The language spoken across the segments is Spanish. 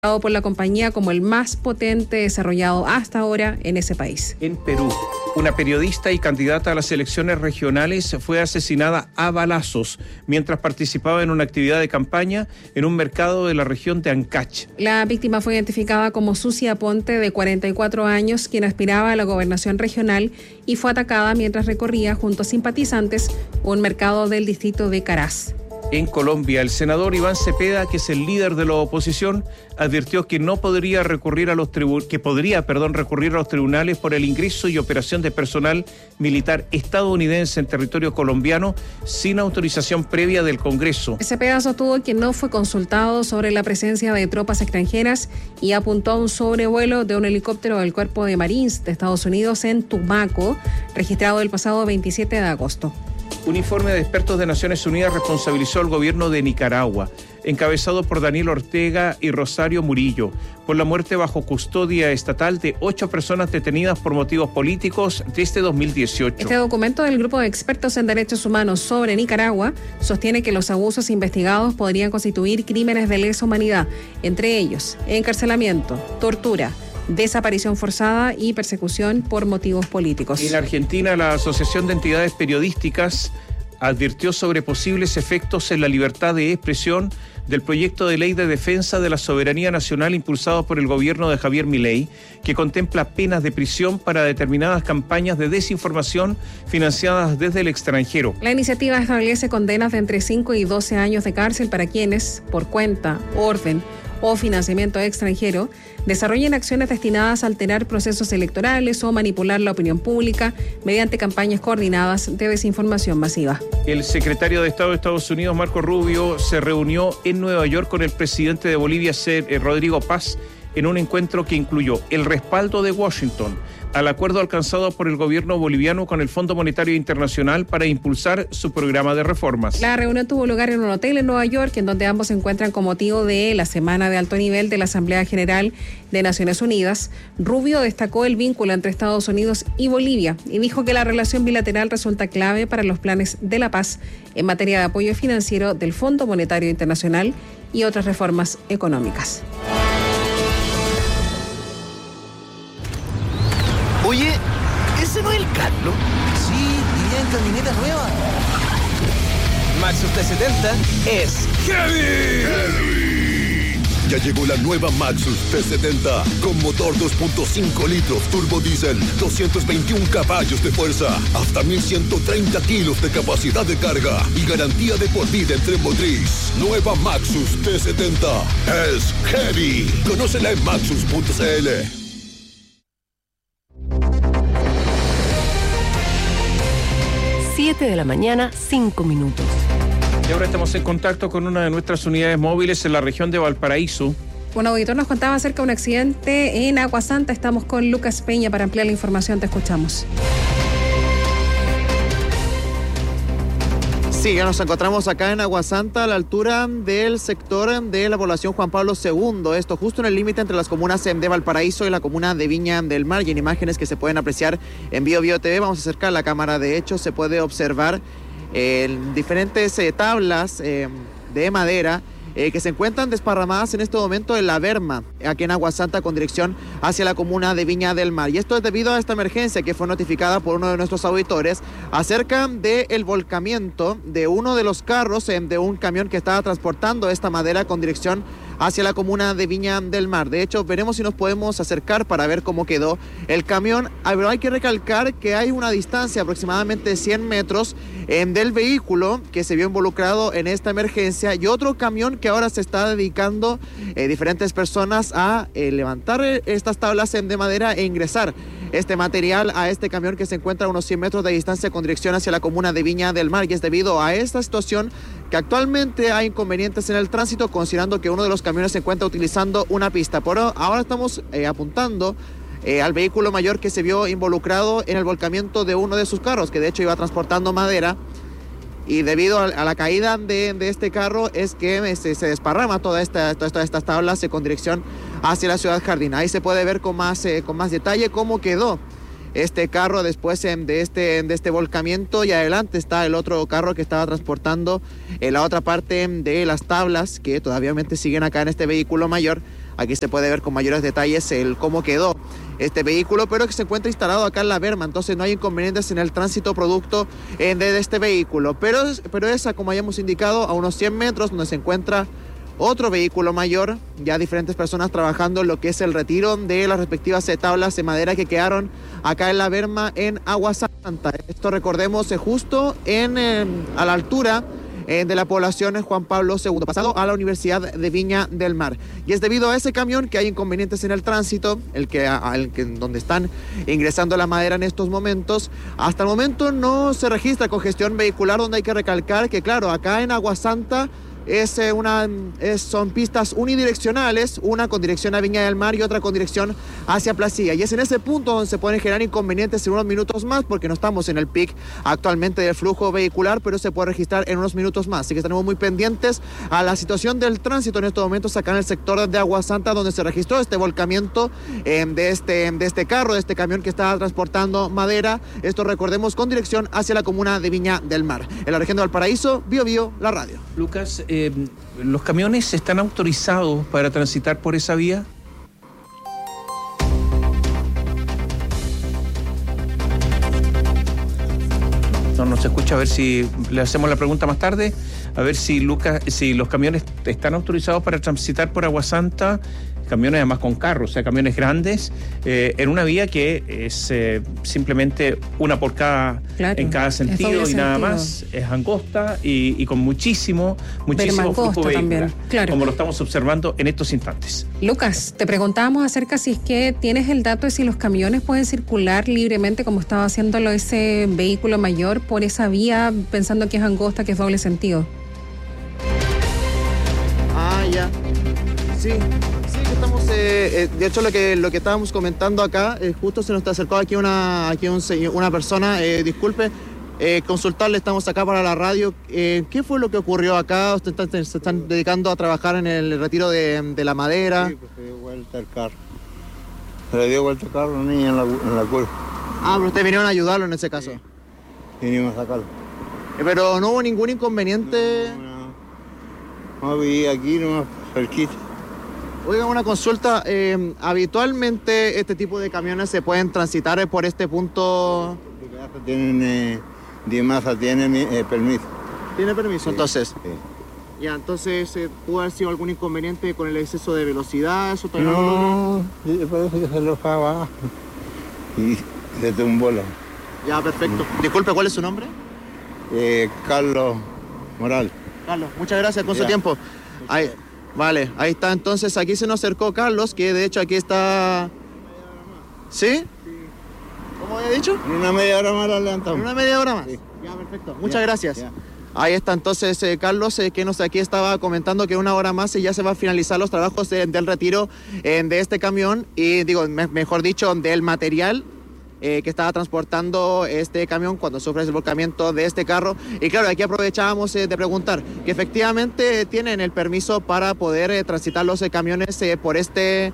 por la compañía como el más potente desarrollado hasta ahora en ese país. En Perú, una periodista y candidata a las elecciones regionales fue asesinada a balazos mientras participaba en una actividad de campaña en un mercado de la región de Ancash. La víctima fue identificada como Susi Aponte, de 44 años, quien aspiraba a la gobernación regional y fue atacada mientras recorría junto a simpatizantes un mercado del distrito de Caraz. En Colombia, el senador Iván Cepeda, que es el líder de la oposición, advirtió que podría recurrir a los tribunales por el ingreso y operación de personal militar estadounidense en territorio colombiano sin autorización previa del Congreso. Cepeda sostuvo que no fue consultado sobre la presencia de tropas extranjeras y apuntó a un sobrevuelo de un helicóptero del Cuerpo de Marines de Estados Unidos en Tumaco, registrado el pasado 27 de agosto. Un informe de expertos de Naciones Unidas responsabilizó al gobierno de Nicaragua, encabezado por Daniel Ortega y Rosario Murillo, por la muerte bajo custodia estatal de 8 personas detenidas por motivos políticos desde 2018. Este documento del Grupo de Expertos en Derechos Humanos sobre Nicaragua sostiene que los abusos investigados podrían constituir crímenes de lesa humanidad, entre ellos encarcelamiento, tortura, desaparición forzada y persecución por motivos políticos. En Argentina, la Asociación de Entidades Periodísticas advirtió sobre posibles efectos en la libertad de expresión del proyecto de ley de defensa de la soberanía nacional impulsado por el gobierno de Javier Milei, que contempla penas de prisión para determinadas campañas de desinformación financiadas desde el extranjero. La iniciativa establece condenas de entre 5 y 12 años de cárcel para quienes, por cuenta, orden o financiamiento extranjero, desarrollen acciones destinadas a alterar procesos electorales o manipular la opinión pública mediante campañas coordinadas de desinformación masiva. El secretario de Estado de Estados Unidos, Marco Rubio, se reunió en Nueva York con el presidente de Bolivia, Rodrigo Paz, en un encuentro que incluyó el respaldo de Washington al acuerdo alcanzado por el gobierno boliviano con el Fondo Monetario Internacional para impulsar su programa de reformas. La reunión tuvo lugar en un hotel en Nueva York, en donde ambos se encuentran con motivo de la Semana de Alto Nivel de la Asamblea General de Naciones Unidas. Rubio destacó el vínculo entre Estados Unidos y Bolivia y dijo que la relación bilateral resulta clave para los planes de la paz en materia de apoyo financiero del Fondo Monetario Internacional y otras reformas económicas. Oye, ¿ese no es el Carlos? Sí, iría en camioneta nueva. Maxus T70 es ¡Heavy! Ya llegó la nueva Maxus T70 con motor 2.5 litros turbo diésel, 221 caballos de fuerza, hasta 1.130 kilos de capacidad de carga y garantía de por vida en tren motriz. Nueva Maxus T70 es Heavy. Conócela en maxus.cl. 7 de la mañana, 5 minutos. Y ahora estamos en contacto con una de nuestras unidades móviles en la región de Valparaíso. Un auditor nos contaba acerca de un accidente en Agua Santa. Estamos con Lucas Peña para ampliar la información. Te escuchamos. Sí, ya nos encontramos acá en Agua Santa, a la altura del sector de la población Juan Pablo II. Esto justo en el límite entre las comunas de Valparaíso y la comuna de Viña del Mar. Y en imágenes que se pueden apreciar en Bio TV, vamos a acercar la cámara. De hecho, se puede observar diferentes tablas de madera que se encuentran desparramadas en este momento en la berma, aquí en Agua Santa, con dirección hacia la comuna de Viña del Mar. Y esto es debido a esta emergencia que fue notificada por uno de nuestros auditores acerca del volcamiento de uno de los carros de un camión que estaba transportando esta madera con dirección hacia la comuna de Viña del Mar. De hecho, veremos si nos podemos acercar para ver cómo quedó el camión. Pero hay que recalcar que hay una distancia aproximadamente de 100 metros del vehículo que se vio involucrado en esta emergencia y otro camión que ahora se está dedicando diferentes personas a levantar estas tablas de madera e ingresar este material a este camión que se encuentra a unos 100 metros de distancia con dirección hacia la comuna de Viña del Mar. Y es debido a esta situación que actualmente hay inconvenientes en el tránsito, considerando que uno de los camiones se encuentra utilizando una pista. Por ahora estamos apuntando al vehículo mayor que se vio involucrado en el volcamiento de uno de sus carros, que de hecho iba transportando madera. Y debido a la caída de este carro es que se desparrama todas estas tablas con dirección hacia la ciudad Jardín. Ahí se puede ver con más detalle cómo quedó este carro después de este volcamiento, y adelante está el otro carro que estaba transportando la otra parte de las tablas que todavía siguen acá en este vehículo mayor Aquí se puede ver con mayores detalles el cómo quedó este vehículo, pero que se encuentra instalado acá en la berma, entonces no hay inconvenientes en el tránsito producto de este vehículo. Pero esa, como hayamos indicado, a unos 100 metros, donde se encuentra otro vehículo mayor, ya diferentes personas trabajando en lo que es el retiro de las respectivas tablas de madera que quedaron acá en la berma en Agua Santa. Esto, recordemos, justo a la altura de la población Juan Pablo II, pasado a la Universidad de Viña del Mar. Y es debido a ese camión que hay inconvenientes en el tránsito, donde están ingresando la madera en estos momentos. Hasta el momento no se registra congestión vehicular, donde hay que recalcar que, claro, acá en Agua Santa son pistas unidireccionales, una con dirección a Viña del Mar y otra con dirección hacia Placilla, y es en ese punto donde se pueden generar inconvenientes en unos minutos más, porque no estamos en el pic actualmente del flujo vehicular, pero se puede registrar en unos minutos más, así que estaremos muy pendientes a la situación del tránsito en estos momentos acá en el sector de Agua Santa, donde se registró este volcamiento de este carro, de este camión que estaba transportando madera, esto, recordemos, con dirección hacia la comuna de Viña del Mar. En la región de Valparaíso, Bio, la radio. Lucas, ¿los camiones están autorizados para transitar por esa vía? No se escucha, a ver si le hacemos la pregunta más tarde, a ver si los camiones están autorizados para transitar por Agua Santa, camiones además con carros, o sea, camiones grandes, en una vía que es simplemente una por en cada sentido y nada más, es angosta y con muchísimo flujo vehicular, claro, como lo estamos observando en estos instantes. Lucas, te preguntábamos acerca si es que tienes el dato de si los camiones pueden circular libremente como estaba haciéndolo ese vehículo mayor por esa vía, pensando que es angosta, que es doble sentido. Ya. Sí, estamos, de hecho lo que estábamos comentando acá, justo se nos acercó aquí una persona, disculpe, consultarle, estamos acá para la radio, ¿qué fue lo que ocurrió acá? ¿Ustedes se están dedicando a trabajar en el retiro de la madera? Sí, pues se dio vuelta el carro. Se le dio vuelta el carro a una niña en la curva. Pero ustedes vinieron a ayudarlo en ese caso. Sí, vinimos a sacarlo. Pero no hubo ningún inconveniente. No, vi aquí nomás cerquita. Oiga, una consulta, habitualmente este tipo de camiones se pueden transitar por este punto. Dimasa tiene permiso. ¿Tiene permiso? Sí, entonces. Sí. Ya, entonces, ¿pudo haber sido algún inconveniente con el exceso de velocidad? ¿Eso no, parece que se lo fue y se tumbó la. Ya, perfecto. Disculpe, ¿cuál es su nombre? Carlos Morales. Carlos, muchas gracias por su tiempo. Ahí, vale, ahí está. Entonces, aquí se nos acercó Carlos, que de hecho aquí está. ¿Sí? ¿Cómo había dicho? En una media hora más la levantamos. ¿En una media hora más? Sí. Ya, perfecto. Muchas gracias. Ya. Ahí está entonces Carlos, que aquí estaba comentando que una hora más ya se va a finalizar los trabajos del retiro de este camión y, mejor dicho, del material que estaba transportando este camión cuando sufre el volcamiento de este carro. Y claro, aquí aprovechábamos de preguntar que efectivamente tienen el permiso para poder transitar los camiones por esta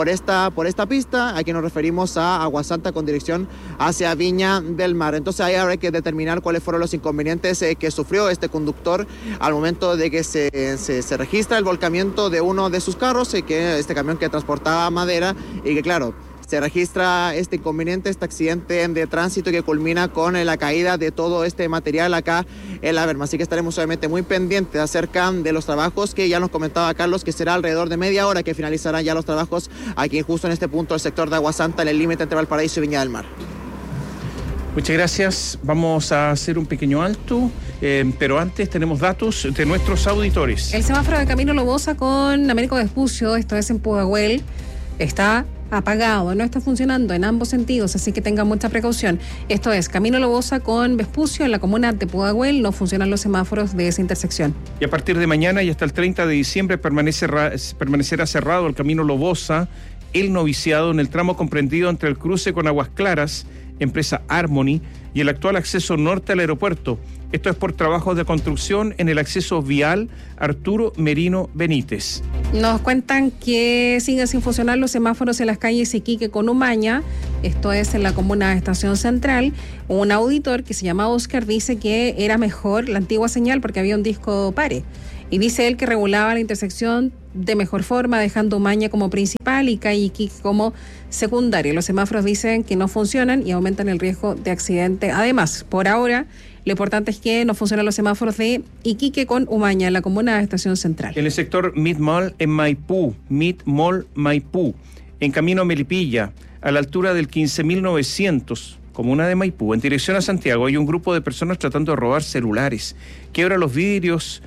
pista. Aquí nos referimos a Agua Santa con dirección hacia Viña del Mar. Entonces ahí habrá que determinar cuáles fueron los inconvenientes que sufrió este conductor al momento de que se registra el volcamiento de uno de sus carros, este camión que transportaba madera, y que claro, se registra este inconveniente, este accidente de tránsito que culmina con la caída de todo este material acá en la berma. Así que estaremos obviamente muy pendientes acerca de los trabajos que ya nos comentaba Carlos, que será alrededor de media hora que finalizarán ya los trabajos aquí justo en este punto del sector de Agua Santa, en el límite entre Valparaíso y Viña del Mar. Muchas gracias. Vamos a hacer un pequeño alto, pero antes tenemos datos de nuestros auditores. El semáforo de Camino Lobosa con Américo Vespucio, esto es en Pudahuel, está apagado, no está funcionando en ambos sentidos, así que tengan mucha precaución. Esto es Camino Lobosa con Vespucio en la comuna de Pudahuel, no funcionan los semáforos de esa intersección. Y a partir de mañana y hasta el 30 de diciembre permanecerá cerrado el Camino Lobosa, el noviciado en el tramo comprendido entre el cruce con Aguas Claras, empresa Harmony, y el actual acceso norte al aeropuerto. Esto es por trabajos de construcción en el acceso vial Arturo Merino Benítez. Nos cuentan que siguen sin funcionar los semáforos en las calles Iquique con Umaña, esto es en la comuna de Estación Central. Un auditor que se llama Oscar dice que era mejor la antigua señal porque había un disco pare. Y dice él que regulaba la intersección de mejor forma, dejando Umaña como principal y calle Iquique como secundaria. Los semáforos dicen que no funcionan y aumentan el riesgo de accidente. Además, por ahora, lo importante es que no funcionan los semáforos de Iquique con Umaña, en la comuna de Estación Central. En el sector Mid Mall en Maipú, Mid Mall Maipú, en camino a Melipilla, a la altura del 15.900, comuna de Maipú, en dirección a Santiago, hay un grupo de personas tratando de robar celulares. Quiebra los vidrios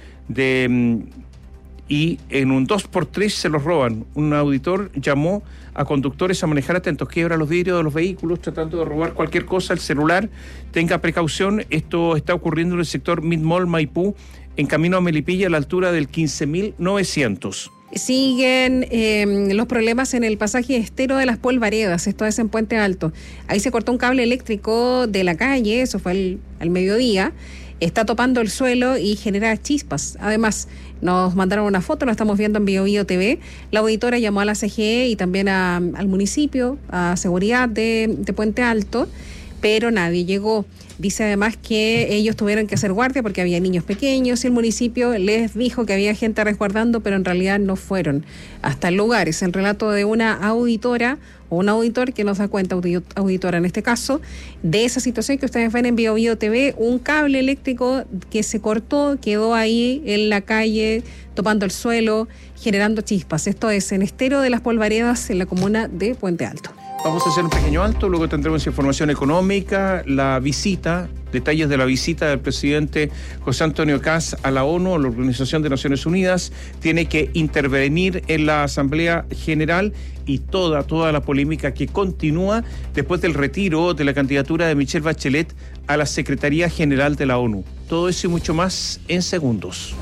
y en un 2x3 se los roban. Un auditor llamó a conductores a manejar atentos, quiebra los vidrios de los vehículos tratando de robar cualquier cosa, el celular, tenga precaución. Esto está ocurriendo en el sector Mid Mall Maipú, en camino a Melipilla, a la altura del 15.900. Siguen los problemas en el pasaje Estero de las Polvaredas, esto es en Puente Alto. Ahí se cortó un cable eléctrico de la calle, eso fue al mediodía. Está topando el suelo y genera chispas. Además, nos mandaron una foto, la estamos viendo en BioBio TV. La auditora llamó a la CGE y también al municipio, a seguridad de Puente Alto, pero nadie llegó. Dice además que ellos tuvieron que hacer guardia porque había niños pequeños y el municipio les dijo que había gente resguardando, pero en realidad no fueron hasta el lugar. Es el relato de una auditora o un auditor que nos da cuenta, auditora en este caso, de esa situación que ustedes ven en BioBio TV, un cable eléctrico que se cortó, quedó ahí en la calle, topando el suelo, generando chispas. Esto es en Estero de las Polvaredas, en la comuna de Puente Alto. Vamos a hacer un pequeño alto, luego tendremos información económica, la visita, detalles de la visita del presidente José Antonio Kast a la ONU, a la Organización de Naciones Unidas. Tiene que intervenir en la Asamblea General y toda la polémica que continúa después del retiro de la candidatura de Michelle Bachelet a la Secretaría General de la ONU. Todo eso y mucho más en segundos.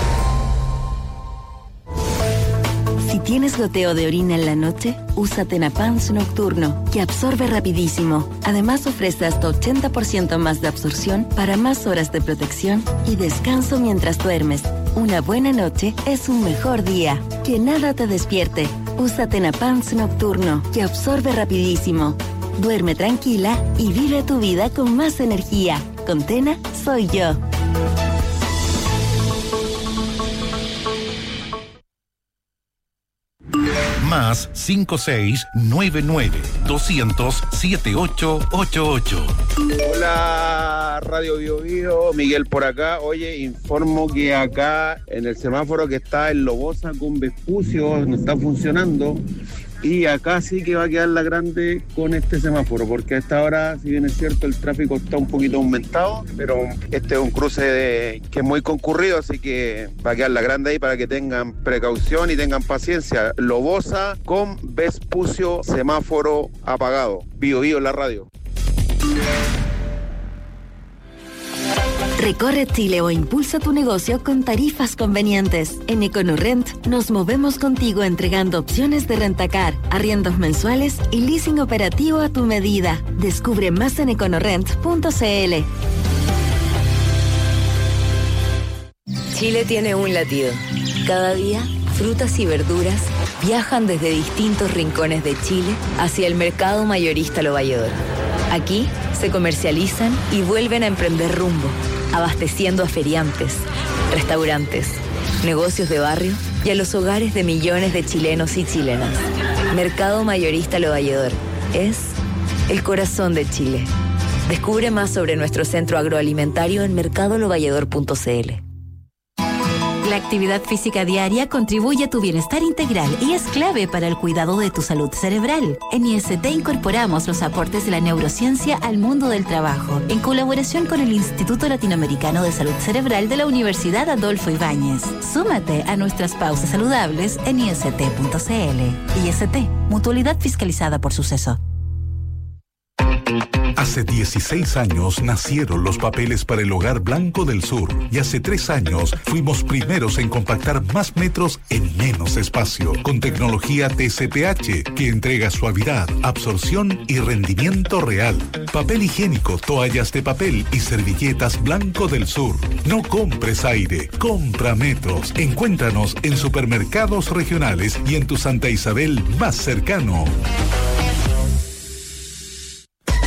Si tienes goteo de orina en la noche, usa Tenapans Nocturno, que absorbe rapidísimo. Además ofrece hasta 80% más de absorción para más horas de protección y descanso mientras duermes. Una buena noche es un mejor día. Que nada te despierte. Usa Tenapans Nocturno, que absorbe rapidísimo. Duerme tranquila y vive tu vida con más energía. Con Tena, soy yo. Más 5699-200-7888. Hola, Radio BioBio, Miguel por acá. Oye, informo que acá en el semáforo que está en Lobosa con Vespucio no está funcionando. Y acá sí que va a quedar la grande con este semáforo, porque a esta hora, si bien es cierto, el tráfico está un poquito aumentado, pero este es un cruce que es muy concurrido, así que va a quedar la grande ahí para que tengan precaución y tengan paciencia. Lobosa con Vespucio, semáforo apagado. BioBio en la radio. Recorre Chile o impulsa tu negocio con tarifas convenientes. En EconoRent nos movemos contigo entregando opciones de rentacar, arriendos mensuales y leasing operativo a tu medida. Descubre más en econorent.cl. Chile tiene un latido. Cada día, frutas y verduras viajan desde distintos rincones de Chile hacia el mercado mayorista Lo Valledor. Aquí se comercializan y vuelven a emprender rumbo, abasteciendo a feriantes, restaurantes, negocios de barrio y a los hogares de millones de chilenos y chilenas. Mercado Mayorista Lo Valledor es el corazón de Chile. Descubre más sobre nuestro centro agroalimentario en mercadolovalledor.cl. La actividad física diaria contribuye a tu bienestar integral y es clave para el cuidado de tu salud cerebral. En IST incorporamos los aportes de la neurociencia al mundo del trabajo, en colaboración con el Instituto Latinoamericano de Salud Cerebral de la Universidad Adolfo Ibáñez. Súmate a nuestras pausas saludables en ist.cl. IST, mutualidad fiscalizada por Suceso. Hace 16 años nacieron los papeles para el Hogar Blanco del Sur y hace 3 años fuimos primeros en compactar más metros en menos espacio con tecnología TCPH que entrega suavidad, absorción y rendimiento real. Papel higiénico, toallas de papel y servilletas Blanco del Sur. No compres aire, compra metros. Encuéntranos en supermercados regionales y en tu Santa Isabel más cercano.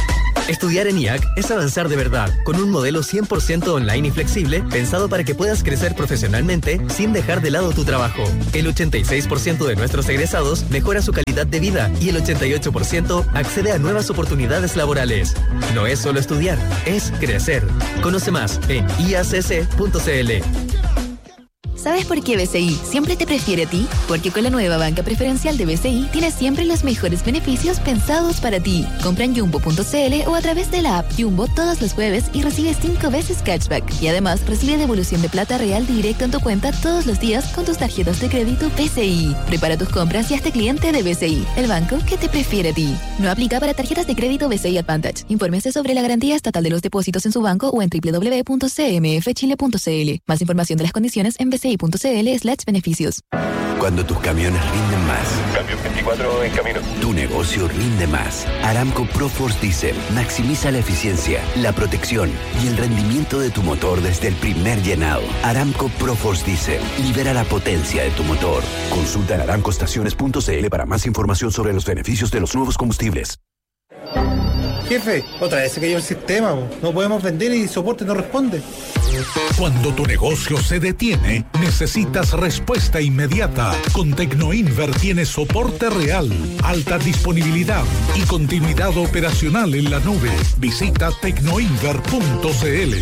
Estudiar en IAC es avanzar de verdad, con un modelo 100% online y flexible, pensado para que puedas crecer profesionalmente sin dejar de lado tu trabajo. El 86% de nuestros egresados mejora su calidad de vida y el 88% accede a nuevas oportunidades laborales. No es solo estudiar, es crecer. Conoce más en iacc.cl. ¿Sabes por qué BCI siempre te prefiere a ti? Porque con la nueva banca preferencial de BCI tienes siempre los mejores beneficios pensados para ti. Compra en jumbo.cl o a través de la app Jumbo todos los jueves y recibe 5 veces cashback. Y además recibe devolución de plata real directo en tu cuenta todos los días con tus tarjetas de crédito BCI. Prepara tus compras y hazte cliente de BCI, el banco que te prefiere a ti. No aplica para tarjetas de crédito BCI Advantage. Infórmese sobre la garantía estatal de los depósitos en su banco o en www.cmfchile.cl. Más información de las condiciones en bci.cl/beneficios. Cuando tus camiones rinden más. Cambio 24 en camino. Tu negocio rinde más. Aramco ProForce Diesel maximiza la eficiencia, la protección y el rendimiento de tu motor desde el primer llenado. Aramco ProForce Diesel libera la potencia de tu motor. Consulta en aramcoestaciones.cl para más información sobre los beneficios de los nuevos combustibles. Jefe, otra vez se cayó el sistema. No podemos vender y soporte no responde. Cuando tu negocio se detiene, necesitas respuesta inmediata. Con Tecnoinver tienes soporte real, alta disponibilidad y continuidad operacional en la nube. Visita tecnoinver.cl.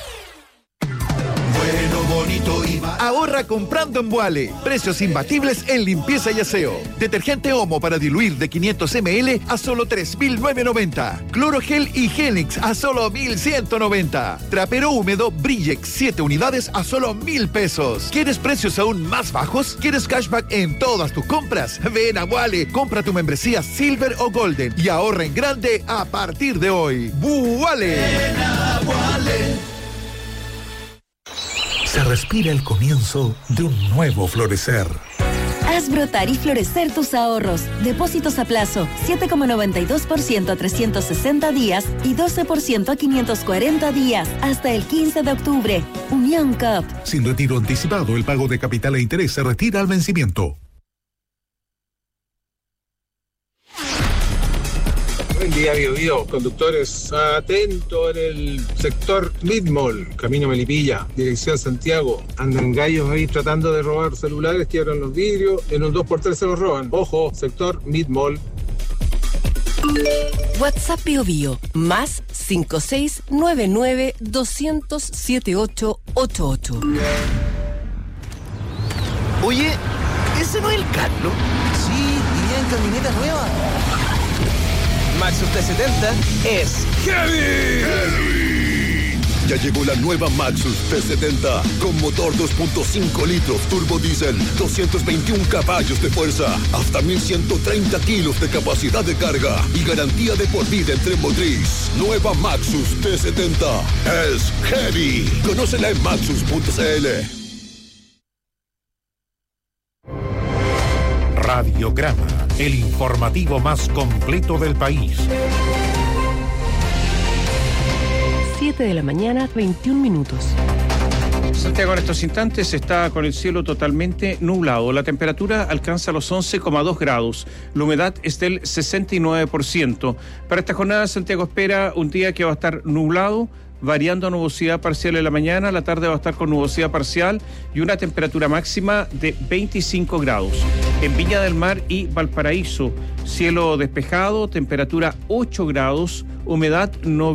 Bueno, bonito y ahorra comprando en Vuale. Precios imbatibles en limpieza y aseo. Detergente Omo para diluir de 500 ml a solo 3.990. Clorogel y Genix a solo 1.190. Trapero húmedo Brillex 7 unidades a solo 1.000 pesos. ¿Quieres precios aún más bajos? ¿Quieres cashback en todas tus compras? Ven a Vuale, compra tu membresía Silver o Golden y ahorra en grande a partir de hoy. ¡Vuale! Ven a Vuale. Se respira el comienzo de un nuevo florecer. Haz brotar y florecer tus ahorros. Depósitos a plazo, 7,92% a 360 días y 12% a 540 días, hasta el 15 de octubre. Unión Cup. Sin retiro anticipado, el pago de capital e interés se retira al vencimiento. Buen día, Bio. Conductores, atento en el sector Midmall, camino Melipilla, dirección Santiago. Andan gallos ahí tratando de robar celulares, quiebran los vidrios, en un 2x3 se los roban. Ojo, sector Midmall. WhatsApp Bio, más 5699-200-7888. Oye, ¿ese no es el Carlos? Sí, iría en camioneta nueva. Maxus T70 es Heavy. Ya llegó la nueva Maxus T70 con motor 2.5 litros turbo diésel, 221 caballos de fuerza, hasta 1.130 kilos de capacidad de carga y garantía de por vida en tren motriz. Nueva Maxus T70 es Heavy. Conócela en maxus.cl. Radiograma, el informativo más completo del país. 7 de la mañana, 21 minutos. Santiago en estos instantes está con el cielo totalmente nublado. La temperatura alcanza los 11,2 grados. La humedad es del 69%. Para esta jornada, Santiago espera un día que va a estar nublado, variando a nubosidad parcial en la mañana. La tarde va a estar con nubosidad parcial y una temperatura máxima de 25 grados. En Viña del Mar y Valparaíso, cielo despejado, temperatura 8 grados, humedad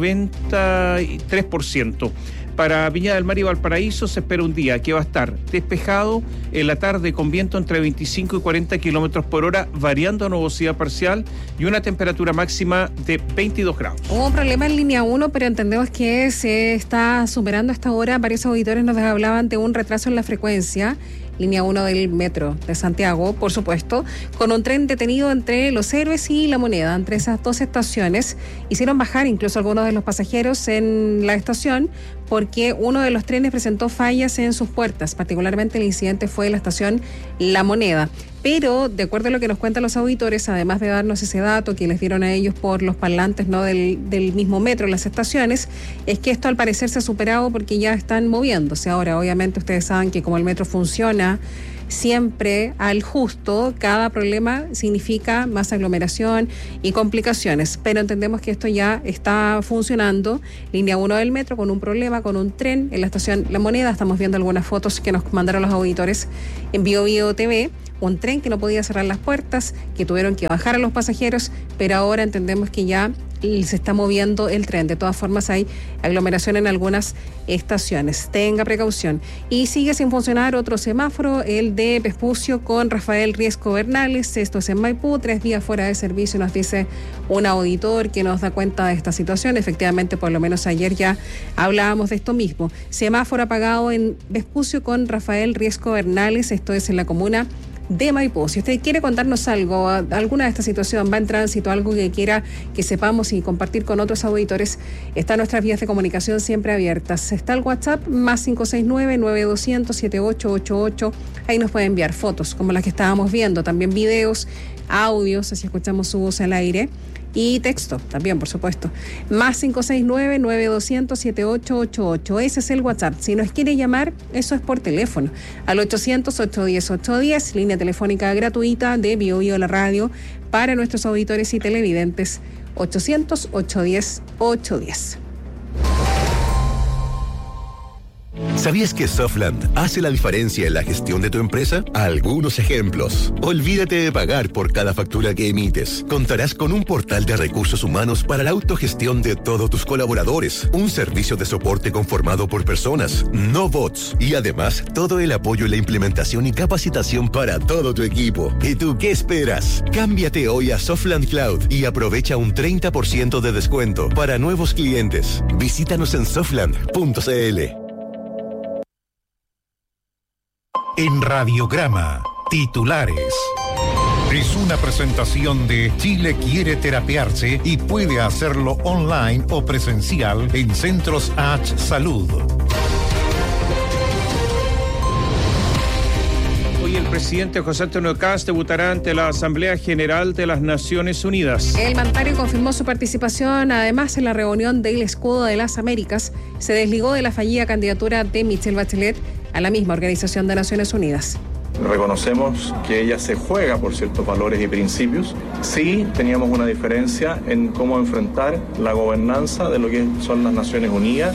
93%. Para Viña del Mar y Valparaíso se espera un día que va a estar despejado, en la tarde con viento entre 25 y 40 kilómetros por hora, variando a nubosidad parcial y una temperatura máxima de 22 grados. Hubo un problema en línea 1, pero entendemos que se está superando hasta ahora. Varios auditores nos hablaban de un retraso en la frecuencia. Línea 1 del metro de Santiago, por supuesto, con un tren detenido entre Los Héroes y La Moneda. Entre esas dos estaciones hicieron bajar incluso algunos de los pasajeros en la estación porque uno de los trenes presentó fallas en sus puertas. Particularmente el incidente fue en la estación La Moneda. Pero, de acuerdo a lo que nos cuentan los auditores, además de darnos ese dato que les dieron a ellos por los parlantes, ¿no?, del mismo metro en las estaciones, es que esto al parecer se ha superado porque ya están moviéndose. Ahora, obviamente, ustedes saben que como el metro funciona siempre al justo. Cada problema significa más aglomeración y complicaciones, pero entendemos que esto ya está funcionando. Línea 1 del metro con un problema, con un tren en la estación La Moneda. Estamos viendo algunas fotos que nos mandaron los auditores en BioBio TV. Un tren que no podía cerrar las puertas, que tuvieron que bajar a los pasajeros, pero ahora entendemos que ya se está moviendo el tren. De todas formas, hay aglomeración en algunas estaciones. Tenga precaución. Y sigue sin funcionar otro semáforo, el de Vespucio con Rafael Riesco Bernales. Esto es en Maipú, 3 días fuera de servicio, nos dice un auditor que nos da cuenta de esta situación. Efectivamente, por lo menos ayer ya hablábamos de esto mismo. Semáforo apagado en Vespucio con Rafael Riesco Bernales. Esto es en la comuna de Maipú. Si usted quiere contarnos algo, alguna de esta situación, va en tránsito, algo que quiera que sepamos y compartir con otros auditores, están nuestras vías de comunicación siempre abiertas. Está el WhatsApp más 569-9200-7888. Ahí nos puede enviar fotos como las que estábamos viendo, también videos, audios, así escuchamos su voz al aire. Y texto también, por supuesto. Más 569-9200-7888. Ese es el WhatsApp. Si nos quiere llamar, eso es por teléfono. Al 800-810-810, línea telefónica gratuita de BioBio la radio para nuestros auditores y televidentes. 800-810-810. ¿Sabías que Softland hace la diferencia en la gestión de tu empresa? Algunos ejemplos. Olvídate de pagar por cada factura que emites. Contarás con un portal de recursos humanos para la autogestión de todos tus colaboradores. Un servicio de soporte conformado por personas, no bots. Y además, todo el apoyo en la implementación y capacitación para todo tu equipo. ¿Y tú qué esperas? Cámbiate hoy a Softland Cloud y aprovecha un 30% de descuento para nuevos clientes. Visítanos en softland.cl. En Radiograma, titulares. Es una presentación de Chile quiere terapiarse y puede hacerlo online o presencial en Centros H Salud. Hoy el presidente José Antonio Kast debutará ante la Asamblea General de las Naciones Unidas. El mandatario confirmó su participación, además, en la reunión del Escudo de las Américas. Se desligó de la fallida candidatura de Michelle Bachelet a la misma Organización de Naciones Unidas. Reconocemos que ella se juega por ciertos valores y principios. Sí, teníamos una diferencia en cómo enfrentar la gobernanza de lo que son las Naciones Unidas.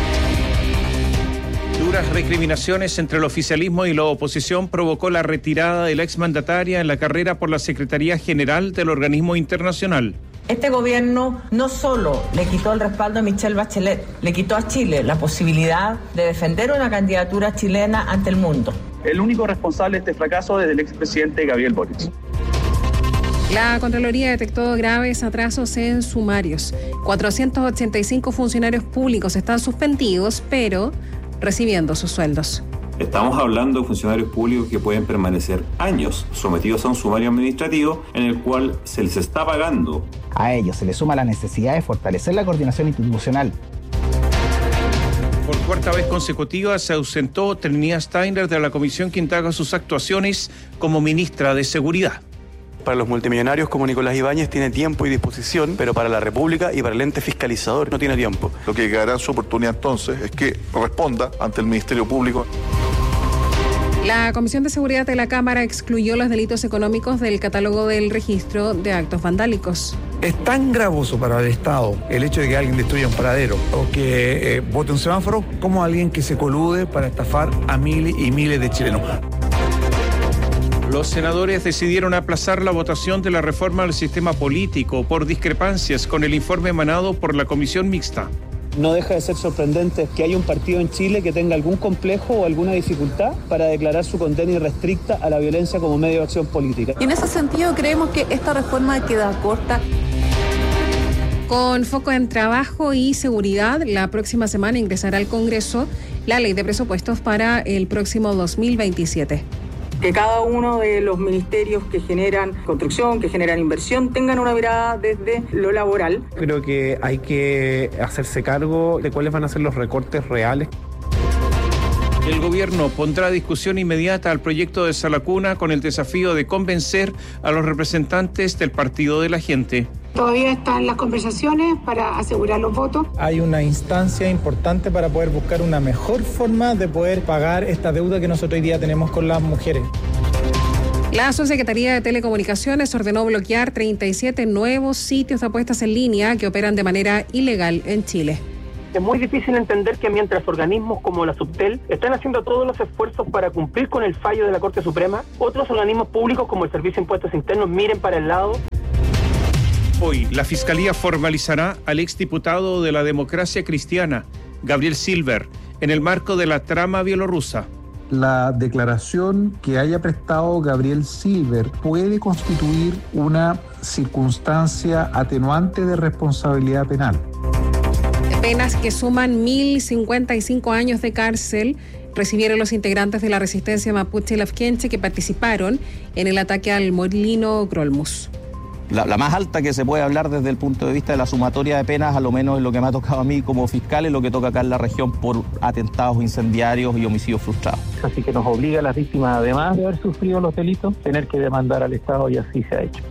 Duras recriminaciones entre el oficialismo y la oposición provocó la retirada de la exmandataria en la carrera por la Secretaría General del organismo internacional. Este gobierno no solo le quitó el respaldo a Michelle Bachelet, le quitó a Chile la posibilidad de defender una candidatura chilena ante el mundo. El único responsable de este fracaso es el expresidente Gabriel Boric. La Contraloría detectó graves atrasos en sumarios. 485 funcionarios públicos están suspendidos, pero recibiendo sus sueldos. Estamos hablando de funcionarios públicos que pueden permanecer años sometidos a un sumario administrativo en el cual se les está pagando. A ello se le suma la necesidad de fortalecer la coordinación institucional. Por cuarta vez consecutiva se ausentó Trinidad Steiner de la comisión que indaga sus actuaciones como ministra de Seguridad. Para los multimillonarios como Nicolás Ibáñez tiene tiempo y disposición, pero para la República y para el ente fiscalizador no tiene tiempo. Lo que quedará en su oportunidad entonces es que responda ante el Ministerio Público. La Comisión de Seguridad de la Cámara excluyó los delitos económicos del catálogo del registro de actos vandálicos. Es tan gravoso para el Estado el hecho de que alguien destruya un paradero o que bote un semáforo como alguien que se colude para estafar a miles y miles de chilenos. Los senadores decidieron aplazar la votación de la reforma del sistema político por discrepancias con el informe emanado por la Comisión Mixta. No deja de ser sorprendente que haya un partido en Chile que tenga algún complejo o alguna dificultad para declarar su condena irrestricta a la violencia como medio de acción política. Y en ese sentido creemos que esta reforma queda corta. Con foco en trabajo y seguridad, la próxima semana ingresará al Congreso la ley de presupuestos para el próximo 2027. Que cada uno de los ministerios que generan construcción, que generan inversión, tengan una mirada desde lo laboral. Creo que hay que hacerse cargo de cuáles van a ser los recortes reales. El gobierno pondrá a discusión inmediata al proyecto de Sala Cuna con el desafío de convencer a los representantes del Partido de la Gente. Todavía están las conversaciones para asegurar los votos. Hay una instancia importante para poder buscar una mejor forma de poder pagar esta deuda que nosotros hoy día tenemos con las mujeres. La Subsecretaría de Telecomunicaciones ordenó bloquear 37 nuevos sitios de apuestas en línea que operan de manera ilegal en Chile. Es muy difícil entender que mientras organismos como la Subtel están haciendo todos los esfuerzos para cumplir con el fallo de la Corte Suprema, otros organismos públicos como el Servicio de Impuestos Internos miren para el lado. Hoy, la Fiscalía formalizará al exdiputado de la Democracia Cristiana, Gabriel Silver, en el marco de la trama bielorrusa. La declaración que haya prestado Gabriel Silver puede constituir una circunstancia atenuante de responsabilidad penal. Penas que suman 1.055 años de cárcel recibieron los integrantes de la resistencia mapuche lafkenche que participaron en el ataque al molino Grolmus. La más alta que se puede hablar desde el punto de vista de la sumatoria de penas, a lo menos es lo que me ha tocado a mí como fiscal, es lo que toca acá en la región por atentados incendiarios y homicidios frustrados. Así que nos obliga a las víctimas, además de haber sufrido los delitos, tener que demandar al Estado y así se ha hecho.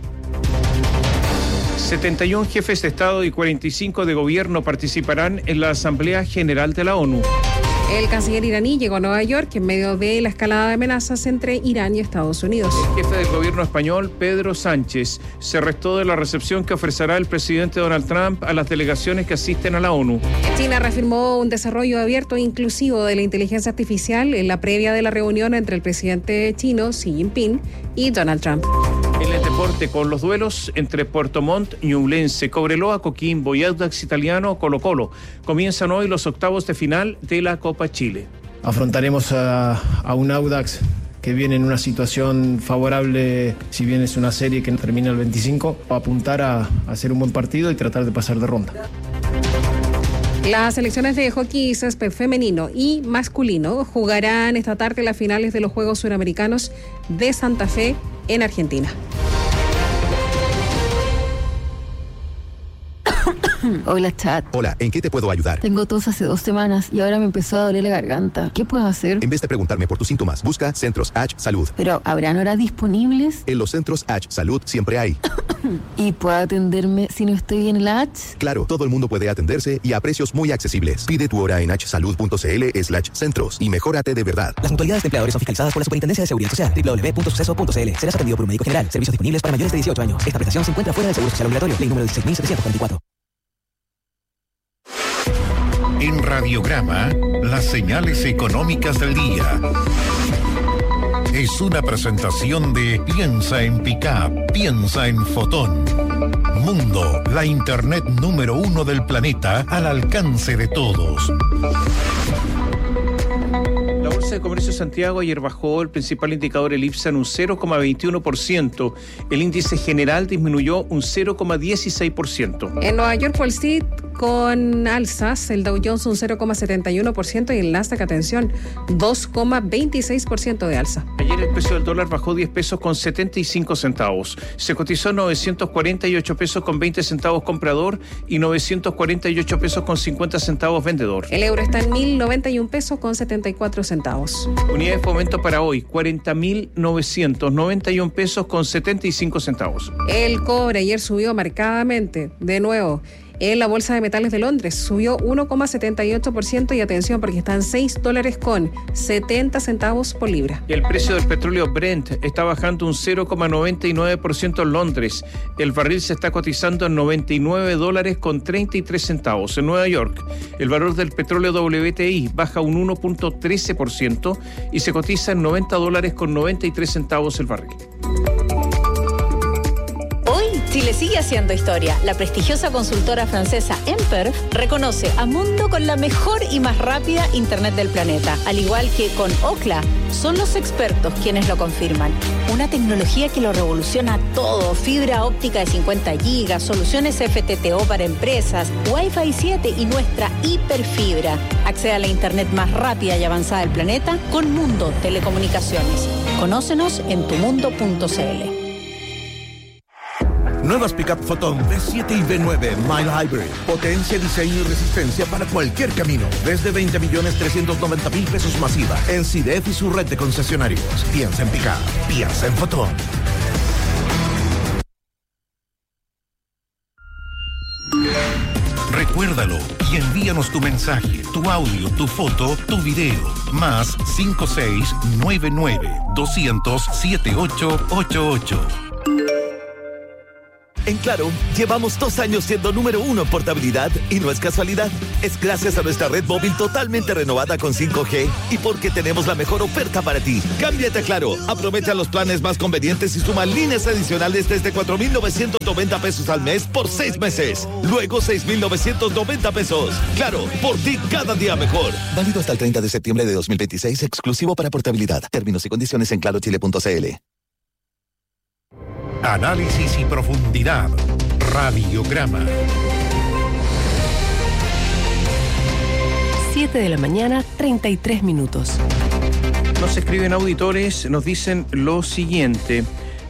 71 jefes de Estado y 45 de gobierno participarán en la Asamblea General de la ONU. El canciller iraní llegó a Nueva York en medio de la escalada de amenazas entre Irán y Estados Unidos. El jefe del gobierno español, Pedro Sánchez, se restó de la recepción que ofrecerá el presidente Donald Trump a las delegaciones que asisten a la ONU. China reafirmó un desarrollo abierto e inclusivo de la inteligencia artificial en la previa de la reunión entre el presidente chino Xi Jinping y Donald Trump. En el deporte, con los duelos entre Puerto Montt, Ñublense, Cobreloa, Coquimbo y Audax Italiano, Colo-Colo, comienzan hoy los octavos de final de la Copa Chile. Afrontaremos a un Audax que viene en una situación favorable, si bien es una serie que termina el 25, a apuntar a hacer un buen partido y tratar de pasar de ronda. Las selecciones de hockey césped femenino y masculino jugarán esta tarde las finales de los Juegos Suramericanos de Santa Fe en Argentina. Hola, chat. Hola, ¿en qué te puedo ayudar? Tengo tos hace 2 semanas y ahora me empezó a doler la garganta. ¿Qué puedo hacer? En vez de preguntarme por tus síntomas, busca Centros H Salud. ¿Pero habrán horas disponibles? En los Centros H Salud siempre hay. ¿Y puedo atenderme si no estoy en la H? Claro, todo el mundo puede atenderse y a precios muy accesibles. Pide tu hora en hsalud.cl/centros y mejórate de verdad. Las mutualidades de empleadores son fiscalizadas por la Superintendencia de Seguridad Social. www.suceso.cl. Serás atendido por un médico general. Servicios disponibles para mayores de 18 años. Esta prestación se encuentra fuera del Seguro Social Obligatorio. Ley número 16.744. En Radiograma, las señales económicas del día. Es una presentación de Piensa en Pickup, piensa en Fotón. Mundo, la internet número 1 del planeta al alcance de todos. La Bolsa de Comercio de Santiago ayer bajó el principal indicador, el IPSA, en un 0,21%. El índice general disminuyó un 0,16%. En Nueva York, Wall Street con alzas, el Dow Jones un 0,71% y el Nasdaq, atención, 2,26% de alza. Ayer el precio del dólar bajó 10 pesos con 75 centavos. Se cotizó 948 pesos con 20 centavos comprador y 948 pesos con 50 centavos vendedor. El euro está en 1.091 pesos con 74 centavos. Unidad de fomento para hoy, 40.991 pesos con 75 centavos. El cobre ayer subió marcadamente, de nuevo. En la Bolsa de Metales de Londres subió 1,78% y atención porque están $6 con 70 centavos por libra. El precio del petróleo Brent está bajando un 0,99% en Londres. El barril se está cotizando en $99 con 33 centavos. En Nueva York, el valor del petróleo WTI baja un 1,13% y se cotiza en $90 con 93 centavos el barril. Chile sigue haciendo historia. La prestigiosa consultora francesa Emper reconoce a Mundo con la mejor y más rápida internet del planeta. Al igual que con Ookla, son los expertos quienes lo confirman. Una tecnología que lo revoluciona todo. Fibra óptica de 50 gigas, soluciones FTTO para empresas, Wi-Fi 7 y nuestra hiperfibra. Accede a la internet más rápida y avanzada del planeta con Mundo Telecomunicaciones. Conócenos en tumundo.cl. Nuevas pick-up Photon V7 y V9 Mile Hybrid. Potencia, diseño y resistencia para cualquier camino. Desde 20.390.000 pesos masiva. En CIDEF y su red de concesionarios. Piensa en pick-up. Piensa en Photon. Recuérdalo y envíanos tu mensaje, tu audio, tu foto, tu video. Más 5699-200-7888. En Claro, llevamos 2 años siendo número 1 en portabilidad y no es casualidad. Es gracias a nuestra red móvil totalmente renovada con 5G y porque tenemos la mejor oferta para ti. Cámbiate a Claro, aprovecha los planes más convenientes y suma líneas adicionales desde 4.990 pesos al mes por 6 meses. Luego 6.990 pesos. Claro, por ti cada día mejor. Válido hasta el 30 de septiembre de 2026, exclusivo para portabilidad. Términos y condiciones en clarochile.cl. Análisis y profundidad. Radiograma. 7 de la mañana, 33 minutos. Nos escriben auditores, nos dicen lo siguiente.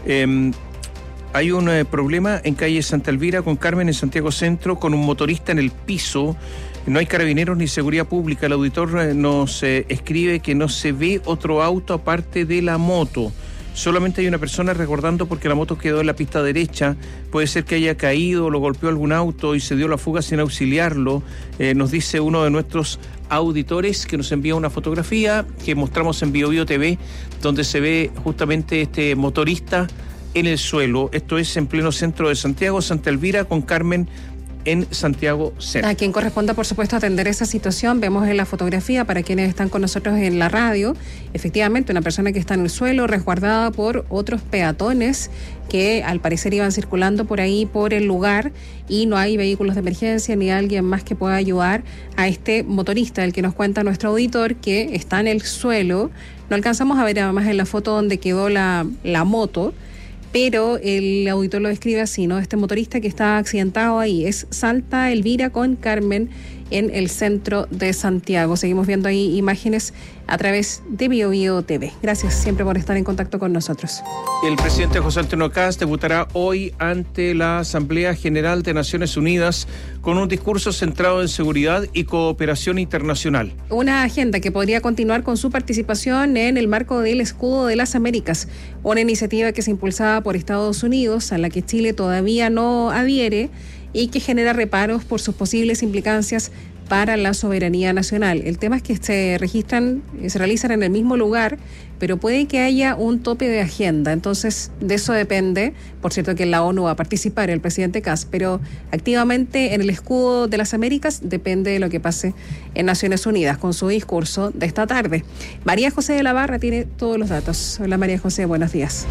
Hay un problema en calle Santa Elvira con Carmen en Santiago Centro con un motorista en el piso. No hay carabineros ni seguridad pública. El auditor nos escribe que no se ve otro auto aparte de la moto. Solamente hay una persona resguardando porque la moto quedó en la pista derecha. Puede ser que haya caído, lo golpeó algún auto y se dio la fuga sin auxiliarlo. Nos dice uno de nuestros auditores que nos envía una fotografía que mostramos en Bio Bio TV, donde se ve justamente este motorista en el suelo. Esto es en pleno centro de Santiago, Santa Elvira con Carmen en Santiago Centro. A quien corresponda, por supuesto, atender esa situación, vemos en la fotografía para quienes están con nosotros en la radio, efectivamente una persona que está en el suelo resguardada por otros peatones que al parecer iban circulando por ahí, por el lugar, y no hay vehículos de emergencia ni alguien más que pueda ayudar a este motorista, el que nos cuenta nuestro auditor, que está en el suelo. No alcanzamos a ver además en la foto donde quedó la moto, pero el auditor lo describe así, ¿no? Este motorista que está accidentado ahí es Santa Elvira con Carmen en el centro de Santiago. Seguimos viendo ahí imágenes a través de Bio Bio TV. Gracias siempre por estar en contacto con nosotros. El presidente José Antonio Kast debutará hoy ante la Asamblea General de Naciones Unidas con un discurso centrado en seguridad y cooperación internacional. Una agenda que podría continuar con su participación en el marco del Escudo de las Américas, una iniciativa que es impulsada por Estados Unidos, a la que Chile todavía no adhiere y que genera reparos por sus posibles implicancias para la soberanía nacional. El tema es que se realizan en el mismo lugar, pero puede que haya un tope de agenda. Entonces, de eso depende. Por cierto, que en la ONU va a participar el presidente Kast, pero activamente en el Escudo de las Américas depende de lo que pase en Naciones Unidas con su discurso de esta tarde. María José de la Barra tiene todos los datos. Hola María José, buenos días.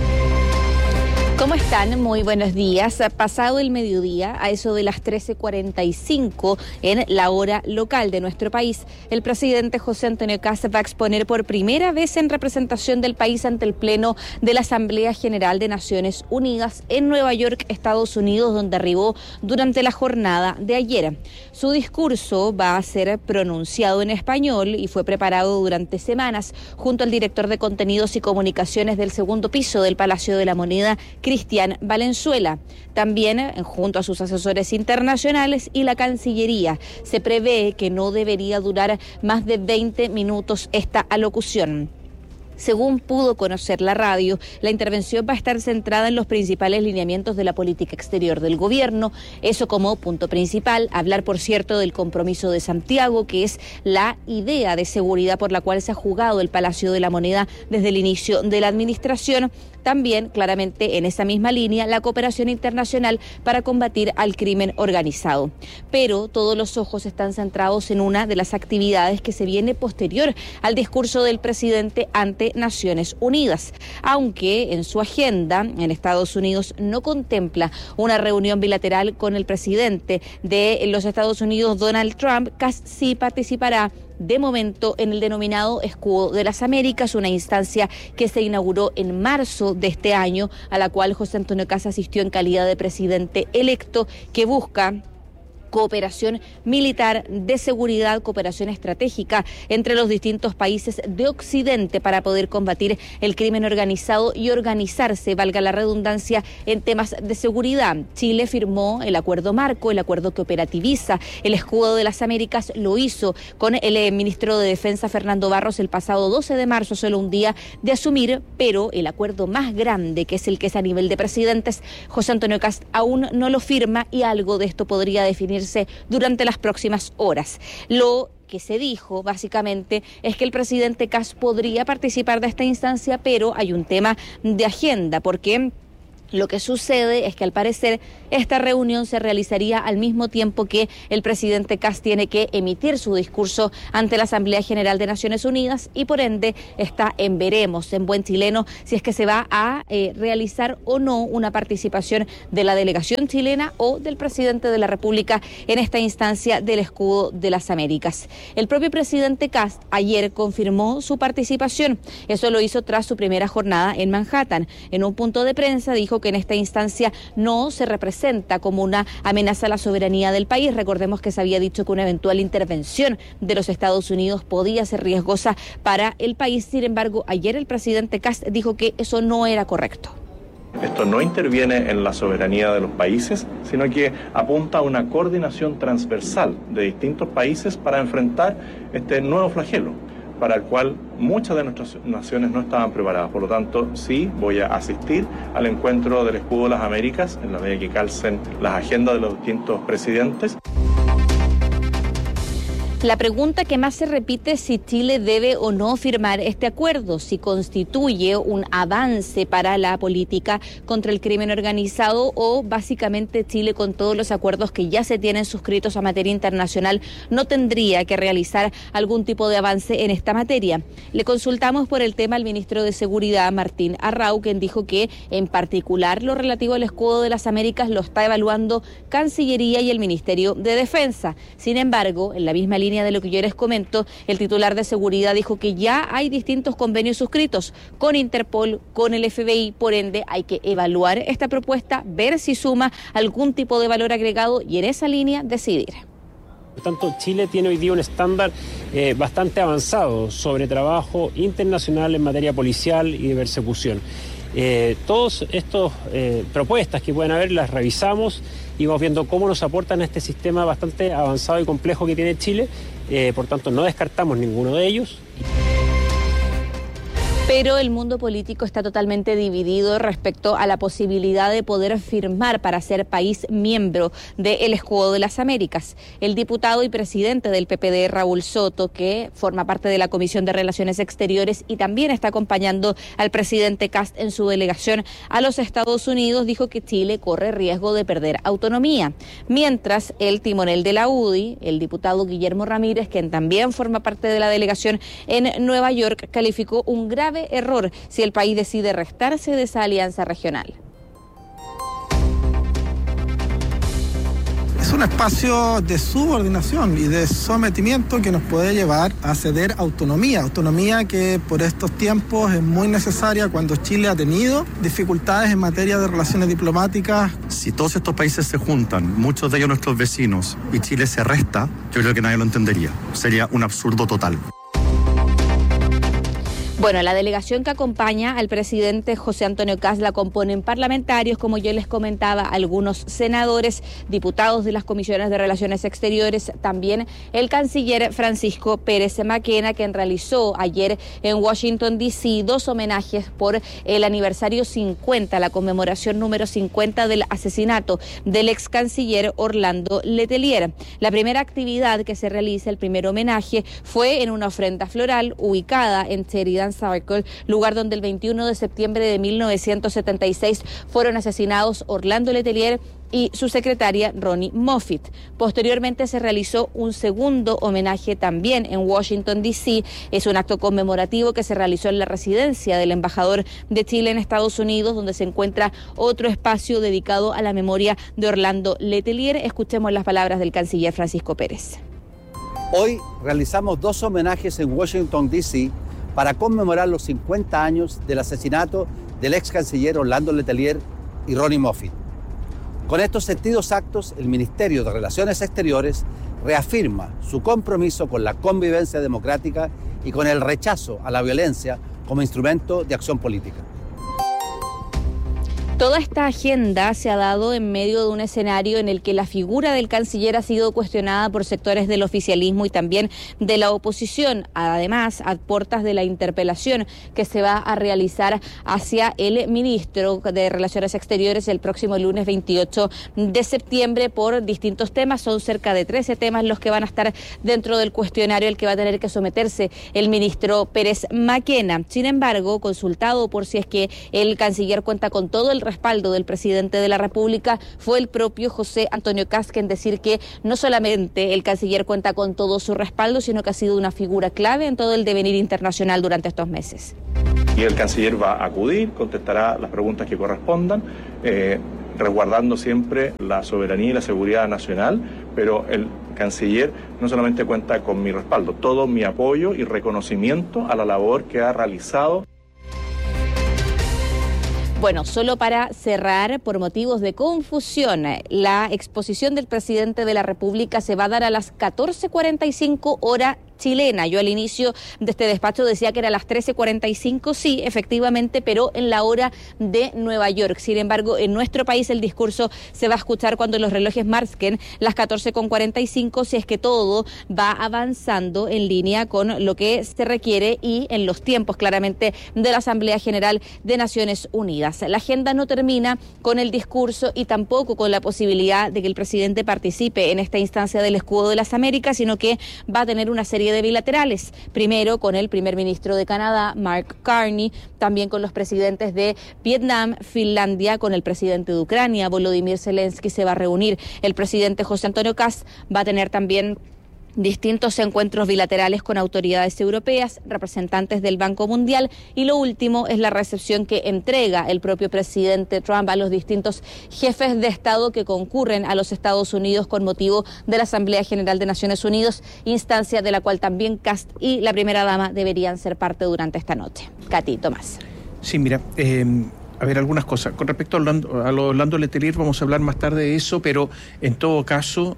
¿Cómo están? Muy buenos días. Pasado el mediodía, a eso de las 13:45 en la hora local de nuestro país, el presidente José Antonio Kast va a exponer por primera vez en representación del país ante el Pleno de la Asamblea General de Naciones Unidas en Nueva York, Estados Unidos, donde arribó durante la jornada de ayer. Su discurso va a ser pronunciado en español y fue preparado durante semanas junto al director de Contenidos y Comunicaciones del segundo piso del Palacio de la Moneda, Cristian Valenzuela. También junto a sus asesores internacionales y la Cancillería. Se prevé que no debería durar más de 20 minutos esta alocución. Según pudo conocer la radio, la intervención va a estar centrada en los principales lineamientos de la política exterior del gobierno. Eso como punto principal. Hablar, por cierto, del compromiso de Santiago, que es la idea de seguridad por la cual se ha jugado el Palacio de la Moneda desde el inicio de la administración. También, claramente, en esa misma línea, la cooperación internacional para combatir al crimen organizado. Pero todos los ojos están centrados en una de las actividades que se viene posterior al discurso del presidente ante Naciones Unidas. Aunque en su agenda, en Estados Unidos, no contempla una reunión bilateral con el presidente de los Estados Unidos, Donald Trump, Kast sí participará de momento en el denominado Escudo de las Américas, una instancia que se inauguró en marzo de este año, a la cual José Antonio Kast asistió en calidad de presidente electo, que busca cooperación militar, de seguridad, cooperación estratégica entre los distintos países de Occidente para poder combatir el crimen organizado y organizarse, valga la redundancia, en temas de seguridad. Chile firmó el acuerdo marco, el acuerdo que operativiza el escudo de las Américas, lo hizo con el ministro de Defensa Fernando Barros el pasado 12 de marzo, solo un día de asumir, pero el acuerdo más grande, que es el que es a nivel de presidentes, José Antonio Kast aún no lo firma y algo de esto podría definirse durante las próximas horas. Lo que se dijo básicamente es que el presidente Kast podría participar de esta instancia, pero hay un tema de agenda, porque lo que sucede es que al parecer esta reunión se realizaría al mismo tiempo que el presidente Kast tiene que emitir su discurso ante la Asamblea General de Naciones Unidas y por ende está en veremos, en buen chileno, si es que se va a realizar o no una participación de la delegación chilena o del presidente de la República en esta instancia del escudo de las Américas. El propio presidente Kast ayer confirmó su participación. Eso lo hizo tras su primera jornada en Manhattan. En un punto de prensa dijo que en esta instancia no se representa como una amenaza a la soberanía del país. Recordemos que se había dicho que una eventual intervención de los Estados Unidos podía ser riesgosa para el país. Sin embargo, ayer el presidente Kast dijo que eso no era correcto. Esto no interviene en la soberanía de los países, sino que apunta a una coordinación transversal de distintos países para enfrentar este nuevo flagelo, para el cual muchas de nuestras naciones no estaban preparadas. Por lo tanto, sí voy a asistir al encuentro del Escudo de las Américas en la medida que calcen las agendas de los distintos presidentes. La pregunta que más se repite es si Chile debe o no firmar este acuerdo, si constituye un avance para la política contra el crimen organizado o básicamente Chile, con todos los acuerdos que ya se tienen suscritos a materia internacional, no tendría que realizar algún tipo de avance en esta materia. Le consultamos por el tema al ministro de Seguridad, Martín Arrau, quien dijo que en particular lo relativo al escudo de las Américas lo está evaluando Cancillería y el Ministerio de Defensa. Sin embargo, en la misma línea de lo que yo les comento, el titular de seguridad dijo que ya hay distintos convenios suscritos con Interpol, con el FBI, por ende hay que evaluar esta propuesta, ver si suma algún tipo de valor agregado y en esa línea decidir. Por tanto, Chile tiene hoy día un estándar bastante avanzado sobre trabajo internacional en materia policial y de persecución. Todas estas propuestas que pueden haber las revisamos y vamos viendo cómo nos aportan a este sistema bastante avanzado y complejo que tiene Chile. Por tanto, no descartamos ninguno de ellos. Pero el mundo político está totalmente dividido respecto a la posibilidad de poder firmar para ser país miembro del Escudo de las Américas. El diputado y presidente del PPD, Raúl Soto, que forma parte de la Comisión de Relaciones Exteriores y también está acompañando al presidente Kast en su delegación a los Estados Unidos, dijo que Chile corre riesgo de perder autonomía. Mientras el timonel de la UDI, el diputado Guillermo Ramírez, quien también forma parte de la delegación en Nueva York, calificó un grave error si el país decide restarse de esa alianza regional. Es un espacio de subordinación y de sometimiento que nos puede llevar a ceder autonomía que por estos tiempos es muy necesaria cuando Chile ha tenido dificultades en materia de relaciones diplomáticas. Si todos estos países se juntan, muchos de ellos nuestros vecinos, y Chile se resta, yo creo que nadie lo entendería. Sería un absurdo total. Bueno, la delegación que acompaña al presidente José Antonio Kast la componen parlamentarios, como yo les comentaba, algunos senadores, diputados de las comisiones de Relaciones Exteriores, también el canciller Francisco Pérez Maquena, quien realizó ayer en Washington, D.C., 2 homenajes por el aniversario 50, la conmemoración número 50 del asesinato del ex canciller Orlando Letelier. La primera actividad que se realiza, el primer homenaje, fue en una ofrenda floral ubicada en Sheridan Circle, lugar donde el 21 de septiembre de 1976 fueron asesinados Orlando Letelier y su secretaria Ronnie Moffitt. Posteriormente se realizó un segundo homenaje también en Washington, D.C. Es un acto conmemorativo que se realizó en la residencia del embajador de Chile en Estados Unidos, donde se encuentra otro espacio dedicado a la memoria de Orlando Letelier. Escuchemos las palabras del canciller Francisco Pérez. Hoy realizamos 2 homenajes en Washington, D.C., para conmemorar los 50 años del asesinato del ex canciller Orlando Letelier y Ronnie Moffitt. Con estos sentidos actos, el Ministerio de Relaciones Exteriores reafirma su compromiso con la convivencia democrática y con el rechazo a la violencia como instrumento de acción política. Toda esta agenda se ha dado en medio de un escenario en el que la figura del canciller ha sido cuestionada por sectores del oficialismo y también de la oposición. Además, a puertas de la interpelación que se va a realizar hacia el ministro de Relaciones Exteriores el próximo lunes 28 de septiembre por distintos temas. Son cerca de 13 temas los que van a estar dentro del cuestionario al que va a tener que someterse el ministro Pérez Maquena. Sin embargo, consultado por si es que el canciller cuenta con todo el respaldo del presidente de la República, fue el propio José Antonio Kast en decir que no solamente el canciller cuenta con todo su respaldo, sino que ha sido una figura clave en todo el devenir internacional durante estos meses. Y el canciller va a acudir, contestará las preguntas que correspondan, resguardando siempre la soberanía y la seguridad nacional, pero el canciller no solamente cuenta con mi respaldo, todo mi apoyo y reconocimiento a la labor que ha realizado. Bueno, solo para cerrar, por motivos de confusión, la exposición del presidente de la República se va a dar a las 14:45 hora chilena. Yo al inicio de este despacho decía que era a las 13:45, sí, efectivamente, pero en la hora de Nueva York. Sin embargo, en nuestro país el discurso se va a escuchar cuando los relojes marquen las 14:45, si es que todo va avanzando en línea con lo que se requiere y en los tiempos, claramente, de la Asamblea General de Naciones Unidas. La agenda no termina con el discurso y tampoco con la posibilidad de que el presidente participe en esta instancia del Escudo de las Américas, sino que va a tener una serie de bilaterales, primero con el primer ministro de Canadá, Mark Carney, también con los presidentes de Vietnam, Finlandia, con el presidente de Ucrania, Volodymyr Zelensky se va a reunir, el presidente José Antonio Kast va a tener también distintos encuentros bilaterales con autoridades europeas, representantes del Banco Mundial y lo último es la recepción que entrega el propio presidente Trump a los distintos jefes de Estado que concurren a los Estados Unidos con motivo de la Asamblea General de Naciones Unidas, instancia de la cual también Kast y la primera dama deberían ser parte durante esta noche. Katy, Tomás. Sí, mira, a ver, algunas cosas. Con respecto a lo Orlando Letelier, vamos a hablar más tarde de eso, pero en todo caso,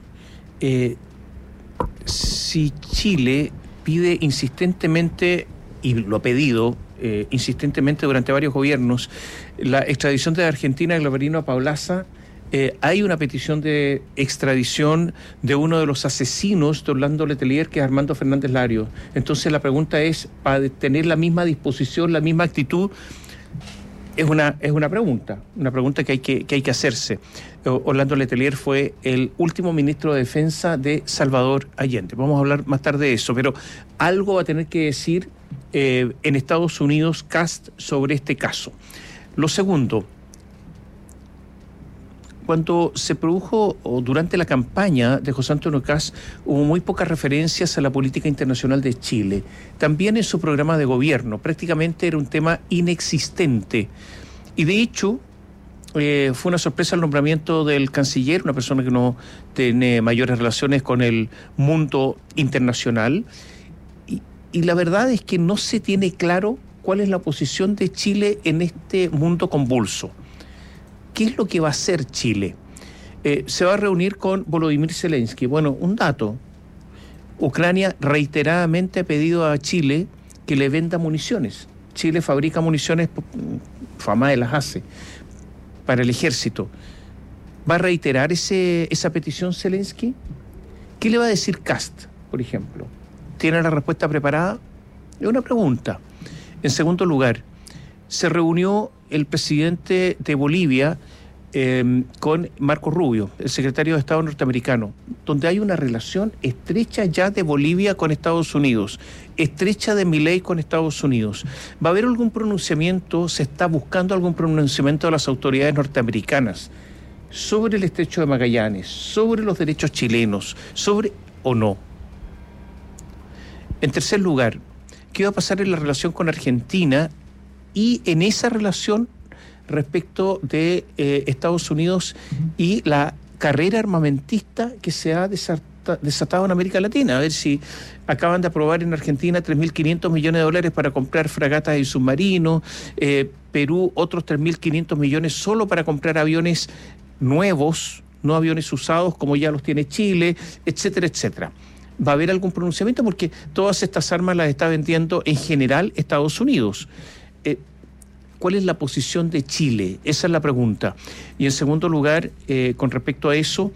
si Chile pide insistentemente, y lo ha pedido insistentemente durante varios gobiernos, la extradición de Argentina de Glavarino Paulaza, hay una petición de extradición de uno de los asesinos de Orlando Letelier, que es Armando Fernández Larios. Entonces la pregunta es, para tener la misma disposición, la misma actitud, es una pregunta que hay que hacerse. Orlando Letelier fue el último ministro de Defensa de Salvador Allende. Vamos a hablar más tarde de eso, pero algo va a tener que decir en Estados Unidos Kast sobre este caso. Lo segundo, cuando se produjo o durante la campaña de José Antonio Kast hubo muy pocas referencias a la política internacional de Chile. También en su programa de gobierno prácticamente era un tema inexistente. Y de hecho fue una sorpresa el nombramiento del canciller, una persona que no tiene mayores relaciones con el mundo internacional. Y la verdad es que no se tiene claro cuál es la posición de Chile en este mundo convulso. ¿Qué es lo que va a hacer Chile? Se va a reunir con Volodymyr Zelensky. Bueno, un dato. Ucrania reiteradamente ha pedido a Chile que le venda municiones. Chile fabrica municiones, FAMAE las hace, para el ejército. ¿Va a reiterar esa petición Zelensky? ¿Qué le va a decir Kast, por ejemplo? ¿Tiene la respuesta preparada? Es una pregunta. En segundo lugar, se reunió el presidente de Bolivia con Marco Rubio, el secretario de Estado norteamericano, donde hay una relación estrecha ya de Bolivia con Estados Unidos, estrecha de Milei con Estados Unidos. ¿Va a haber algún pronunciamiento, se está buscando algún pronunciamiento de las autoridades norteamericanas sobre el estrecho de Magallanes, sobre los derechos chilenos, sobre o no? En tercer lugar, ¿qué va a pasar en la relación con Argentina y en esa relación respecto de Estados Unidos y la carrera armamentista que se ha desatado en América Latina? A ver si acaban de aprobar en Argentina 3.500 millones de dólares para comprar fragatas y submarinos, Perú otros 3.500 millones solo para comprar aviones nuevos, no aviones usados como ya los tiene Chile, etcétera, etcétera. ¿Va a haber algún pronunciamiento? Porque todas estas armas las está vendiendo en general Estados Unidos. ¿Cuál es la posición de Chile? Esa es la pregunta. Y en segundo lugar, con respecto a eso,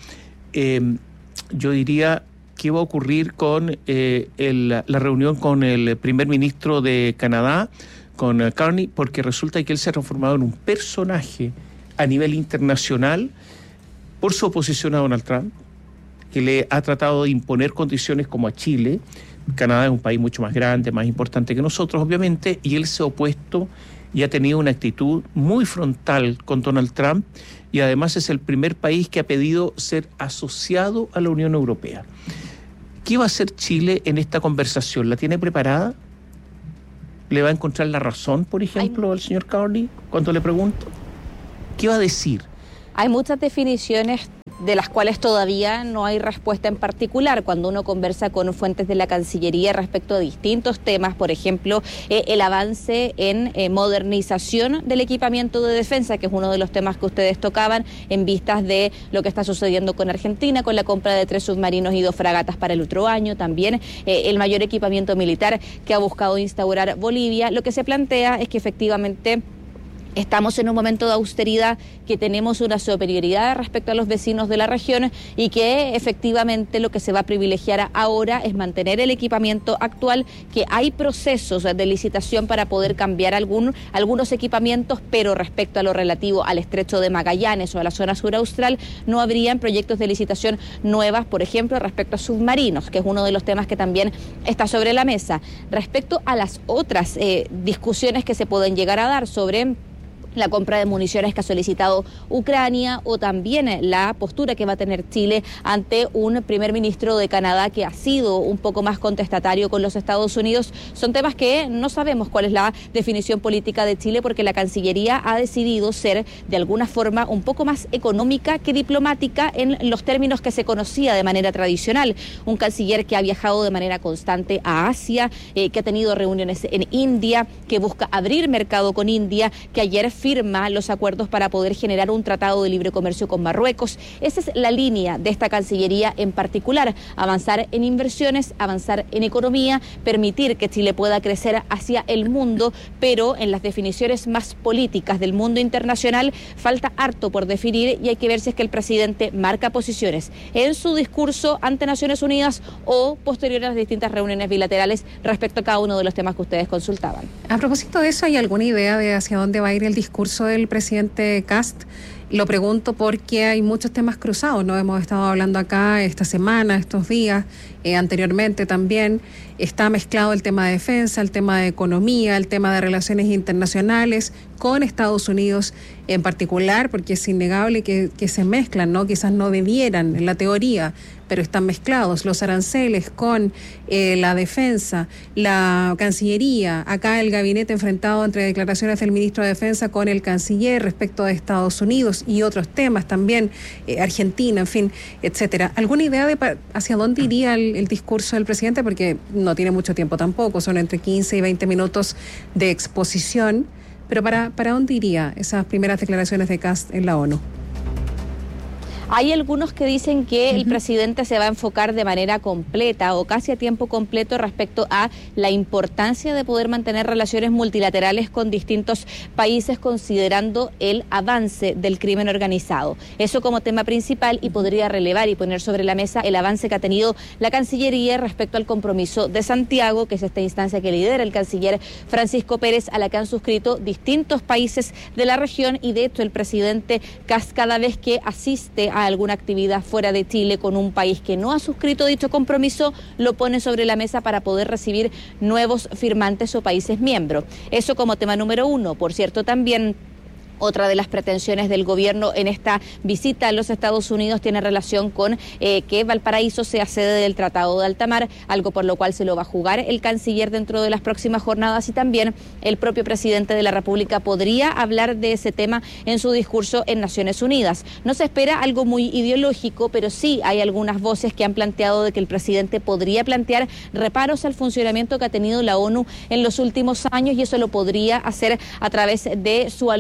yo diría, ¿qué va a ocurrir con la reunión con el primer ministro de Canadá, con Carney? Porque resulta que él se ha transformado en un personaje a nivel internacional por su oposición a Donald Trump, que le ha tratado de imponer condiciones como a Chile. Canadá es un país mucho más grande, más importante que nosotros, obviamente, y él se ha opuesto y ha tenido una actitud muy frontal con Donald Trump, y además es el primer país que ha pedido ser asociado a la Unión Europea. ¿Qué va a hacer Chile en esta conversación? ¿La tiene preparada? ¿Le va a encontrar la razón, por ejemplo, al señor Carney cuando le pregunto? ¿Qué va a decir? Hay muchas definiciones de las cuales todavía no hay respuesta en particular. Cuando uno conversa con fuentes de la Cancillería respecto a distintos temas, por ejemplo, el avance en modernización del equipamiento de defensa, que es uno de los temas que ustedes tocaban, en vistas de lo que está sucediendo con Argentina, con la compra de 3 submarinos y 2 fragatas para el otro año, también el mayor equipamiento militar que ha buscado instaurar Bolivia. Lo que se plantea es que efectivamente estamos en un momento de austeridad, que tenemos una superioridad respecto a los vecinos de la región y que efectivamente lo que se va a privilegiar ahora es mantener el equipamiento actual, que hay procesos de licitación para poder cambiar algunos equipamientos, pero respecto a lo relativo al estrecho de Magallanes o a la zona sur austral, no habrían proyectos de licitación nuevas, por ejemplo, respecto a submarinos, que es uno de los temas que también está sobre la mesa. Respecto a las otras discusiones que se pueden llegar a dar sobre la compra de municiones que ha solicitado Ucrania, o también la postura que va a tener Chile ante un primer ministro de Canadá que ha sido un poco más contestatario con los Estados Unidos, son temas que no sabemos cuál es la definición política de Chile, porque la Cancillería ha decidido ser de alguna forma un poco más económica que diplomática en los términos que se conocía de manera tradicional. Un canciller que ha viajado de manera constante a Asia, que ha tenido reuniones en India, que busca abrir mercado con India, que ayer firma los acuerdos para poder generar un tratado de libre comercio con Marruecos. Esa es la línea de esta Cancillería en particular: avanzar en inversiones, avanzar en economía, permitir que Chile pueda crecer hacia el mundo, pero en las definiciones más políticas del mundo internacional falta harto por definir, y hay que ver si es que el presidente marca posiciones en su discurso ante Naciones Unidas o posterior a las distintas reuniones bilaterales respecto a cada uno de los temas que ustedes consultaban. A propósito de eso, ¿hay alguna idea de hacia dónde va a ir el discurso del presidente Kast? Lo pregunto porque hay muchos temas cruzados, ¿no? Hemos estado hablando acá esta semana, estos días, anteriormente también. Está mezclado el tema de defensa, el tema de economía, el tema de relaciones internacionales con Estados Unidos en particular, porque es innegable que se mezclan, ¿no? Quizás no debieran en la teoría, pero están mezclados los aranceles con la defensa, la Cancillería, acá el gabinete enfrentado entre declaraciones del ministro de Defensa con el canciller respecto de Estados Unidos y otros temas también, Argentina, en fin, etcétera. ¿Alguna idea de hacia dónde iría el discurso del presidente? Porque no tiene mucho tiempo tampoco, son entre 15 y 20 minutos de exposición, pero ¿para dónde iría esas primeras declaraciones de Kast en la ONU? Hay algunos que dicen que el presidente se va a enfocar de manera completa o casi a tiempo completo respecto a la importancia de poder mantener relaciones multilaterales con distintos países, considerando el avance del crimen organizado. Eso como tema principal, y podría relevar y poner sobre la mesa el avance que ha tenido la Cancillería respecto al compromiso de Santiago, que es esta instancia que lidera el canciller Francisco Pérez, a la que han suscrito distintos países de la región, y de hecho el presidente Kast, cada vez que asiste a alguna actividad fuera de Chile con un país que no ha suscrito dicho compromiso, lo pone sobre la mesa para poder recibir nuevos firmantes o países miembros. Eso como tema número uno. Por cierto, también otra de las pretensiones del gobierno en esta visita a los Estados Unidos tiene relación con que Valparaíso sea sede del Tratado de Alta Mar, algo por lo cual se lo va a jugar el canciller dentro de las próximas jornadas, y también el propio presidente de la República podría hablar de ese tema en su discurso en Naciones Unidas. No se espera algo muy ideológico, pero sí hay algunas voces que han planteado de que el presidente podría plantear reparos al funcionamiento que ha tenido la ONU en los últimos años, y eso lo podría hacer a través de su alocución.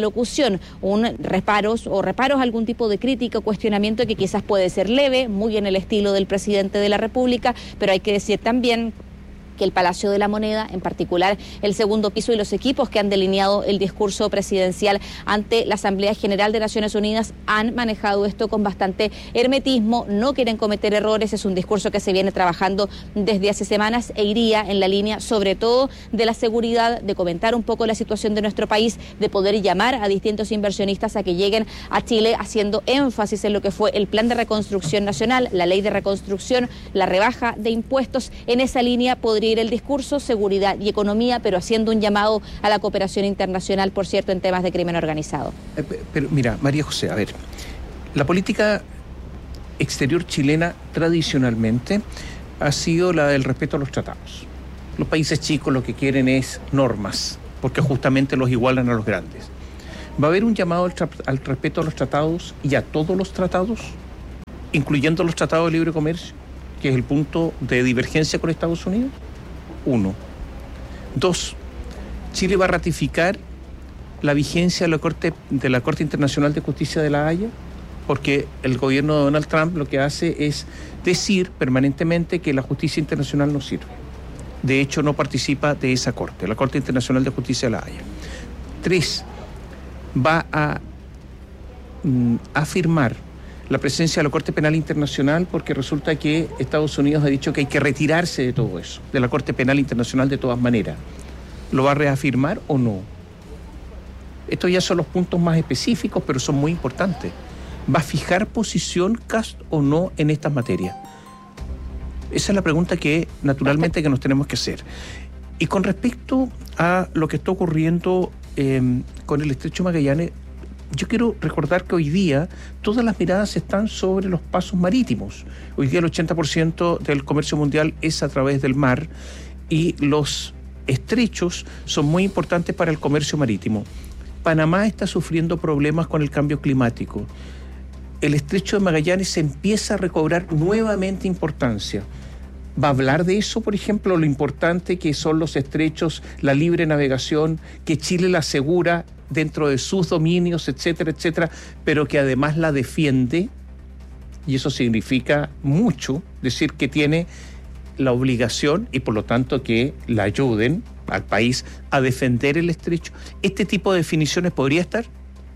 reconstrucción, reparos a algún tipo de crítica o cuestionamiento que quizás puede ser leve, muy en el estilo del presidente de la República, pero hay que decir también que el Palacio de la Moneda, en particular el segundo piso y los equipos que han delineado el discurso presidencial ante la Asamblea General de Naciones Unidas han manejado esto con bastante hermetismo, no quieren cometer errores, es un discurso que se viene trabajando desde hace semanas e iría en la línea sobre todo de la seguridad, de comentar un poco la situación de nuestro país, de poder llamar a distintos inversionistas a que lleguen a Chile haciendo énfasis en lo que fue el Plan de Reconstrucción Nacional, la Ley de Reconstrucción, la rebaja de impuestos. En esa línea podría ir el discurso, seguridad y economía, pero haciendo un llamado a la cooperación internacional, por cierto, en temas de crimen organizado. Pero mira, María José, a ver, la política exterior chilena tradicionalmente ha sido la del respeto a los tratados. Los países chicos lo que quieren es normas, porque justamente los igualan a los grandes. ¿Va a haber un llamado al respeto a los tratados y a todos los tratados, incluyendo los tratados de libre comercio, que es el punto de divergencia con Estados Unidos? 1. 2. ¿Chile va a ratificar la vigencia de la Corte Internacional de Justicia de La Haya? Porque el gobierno de Donald Trump lo que hace es decir permanentemente que la justicia internacional no sirve. De hecho, no participa de esa corte, la Corte Internacional de Justicia de La Haya. 3. Va a afirmar la presencia de la Corte Penal Internacional, porque resulta que Estados Unidos ha dicho que hay que retirarse de todo eso, de la Corte Penal Internacional de todas maneras. ¿Lo va a reafirmar o no? Estos ya son los puntos más específicos, pero son muy importantes. ¿Va a fijar posición Kast o no en estas materias? Esa es la pregunta que naturalmente que nos tenemos que hacer. Y con respecto a lo que está ocurriendo con el Estrecho de Magallanes, yo quiero recordar que hoy día todas las miradas están sobre los pasos marítimos. Hoy día el 80% del comercio mundial es a través del mar y los estrechos son muy importantes para el comercio marítimo. Panamá está sufriendo problemas con el cambio climático. El Estrecho de Magallanes empieza a recobrar nuevamente importancia. ¿Va a hablar de eso, por ejemplo, lo importante que son los estrechos, la libre navegación, que Chile la asegura dentro de sus dominios, etcétera, etcétera, pero que además la defiende? Y eso significa mucho, decir que tiene la obligación y por lo tanto que la ayuden al país a defender el estrecho. ¿Este tipo de definiciones podría estar?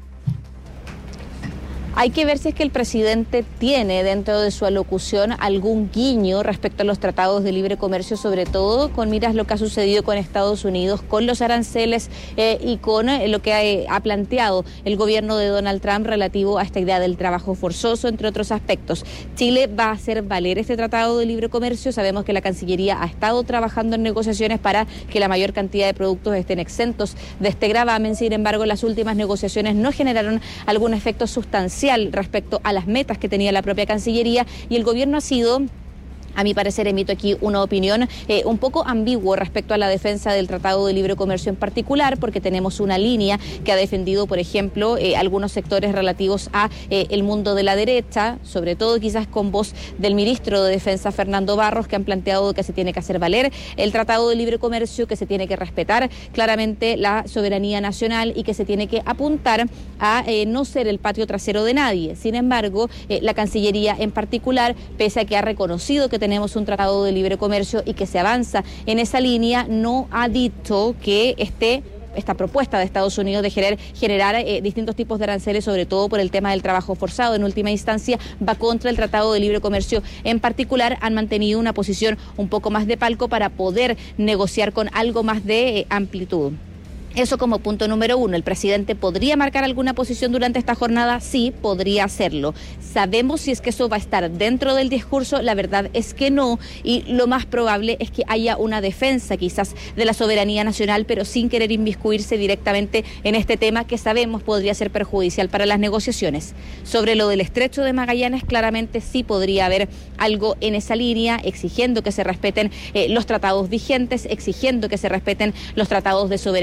Hay que ver si es que el presidente tiene dentro de su alocución algún guiño respecto a los tratados de libre comercio, sobre todo con miras lo que ha sucedido con Estados Unidos, con los aranceles y con lo que ha planteado el gobierno de Donald Trump relativo a esta idea del trabajo forzoso, entre otros aspectos. Chile va a hacer valer este tratado de libre comercio. Sabemos que la Cancillería ha estado trabajando en negociaciones para que la mayor cantidad de productos estén exentos de este gravamen. Sin embargo, las últimas negociaciones no generaron algún efecto sustancial respecto a las metas que tenía la propia Cancillería, y el gobierno ha sido, a mi parecer, emito aquí una opinión un poco ambigua respecto a la defensa del Tratado de Libre Comercio en particular, porque tenemos una línea que ha defendido, por ejemplo, algunos sectores relativos a el mundo de la derecha, sobre todo quizás con voz del ministro de Defensa, Fernando Barros, que han planteado que se tiene que hacer valer el Tratado de Libre Comercio, que se tiene que respetar claramente la soberanía nacional y que se tiene que apuntar a no ser el patio trasero de nadie. Sin embargo, la Cancillería en particular, pese a que ha reconocido que tenemos un tratado de libre comercio y que se avanza en esa línea, no ha dicho que esta propuesta de Estados Unidos de generar distintos tipos de aranceles, sobre todo por el tema del trabajo forzado, en última instancia va contra el Tratado de Libre Comercio. En particular, han mantenido una posición un poco más de palco para poder negociar con algo más de amplitud. Eso como punto número 1. ¿El presidente podría marcar alguna posición durante esta jornada? Sí, podría hacerlo. ¿Sabemos si es que eso va a estar dentro del discurso? La verdad es que no, y lo más probable es que haya una defensa quizás de la soberanía nacional, pero sin querer inmiscuirse directamente en este tema que sabemos podría ser perjudicial para las negociaciones. Sobre lo del Estrecho de Magallanes, claramente sí podría haber algo en esa línea, exigiendo que se respeten los tratados vigentes, exigiendo que se respeten los tratados de soberanía en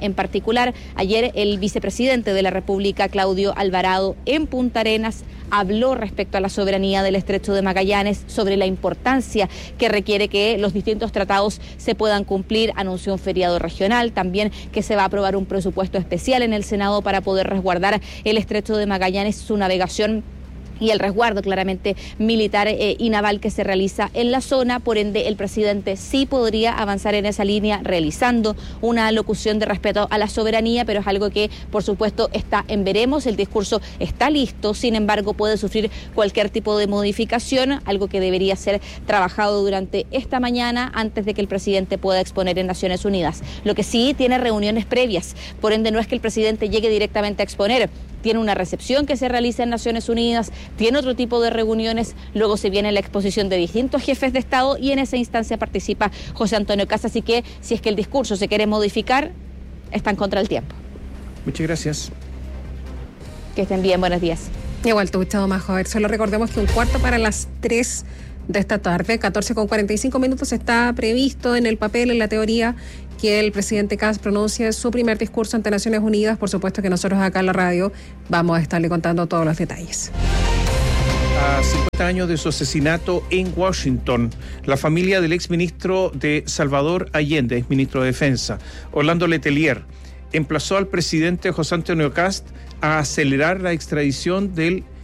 en particular. Ayer el vicepresidente de la República, Claudio Alvarado, en Punta Arenas, habló respecto a la soberanía del Estrecho de Magallanes, sobre la importancia que requiere que los distintos tratados se puedan cumplir. Anunció un feriado regional, también que se va a aprobar un presupuesto especial en el Senado para poder resguardar el Estrecho de Magallanes, su navegación y el resguardo claramente militar y naval que se realiza en la zona. Por ende, el presidente sí podría avanzar en esa línea realizando una alocución de respeto a la soberanía, pero es algo que, por supuesto, está en veremos. El discurso está listo, sin embargo, puede sufrir cualquier tipo de modificación, algo que debería ser trabajado durante esta mañana antes de que el presidente pueda exponer en Naciones Unidas. Lo que sí, tiene reuniones previas, por ende no es que el presidente llegue directamente a exponer. Tiene una recepción que se realiza en Naciones Unidas, tiene otro tipo de reuniones, luego se viene la exposición de distintos jefes de Estado y en esa instancia participa José Antonio Kast, así que si es que el discurso se quiere modificar, están contra el tiempo. Muchas gracias. Que estén bien, buenos días. Igual, tú, Chado Majo. A ver, solo recordemos que 2:15 de esta tarde, 14:45 está previsto en el papel, en la teoría, que el presidente Kast pronuncie su primer discurso ante Naciones Unidas. Por supuesto que nosotros acá en la radio vamos a estarle contando todos los detalles. A 50 años de su asesinato en Washington, la familia del exministro de Salvador Allende, exministro de Defensa, Orlando Letelier, emplazó al presidente José Antonio Kast a acelerar la extradición del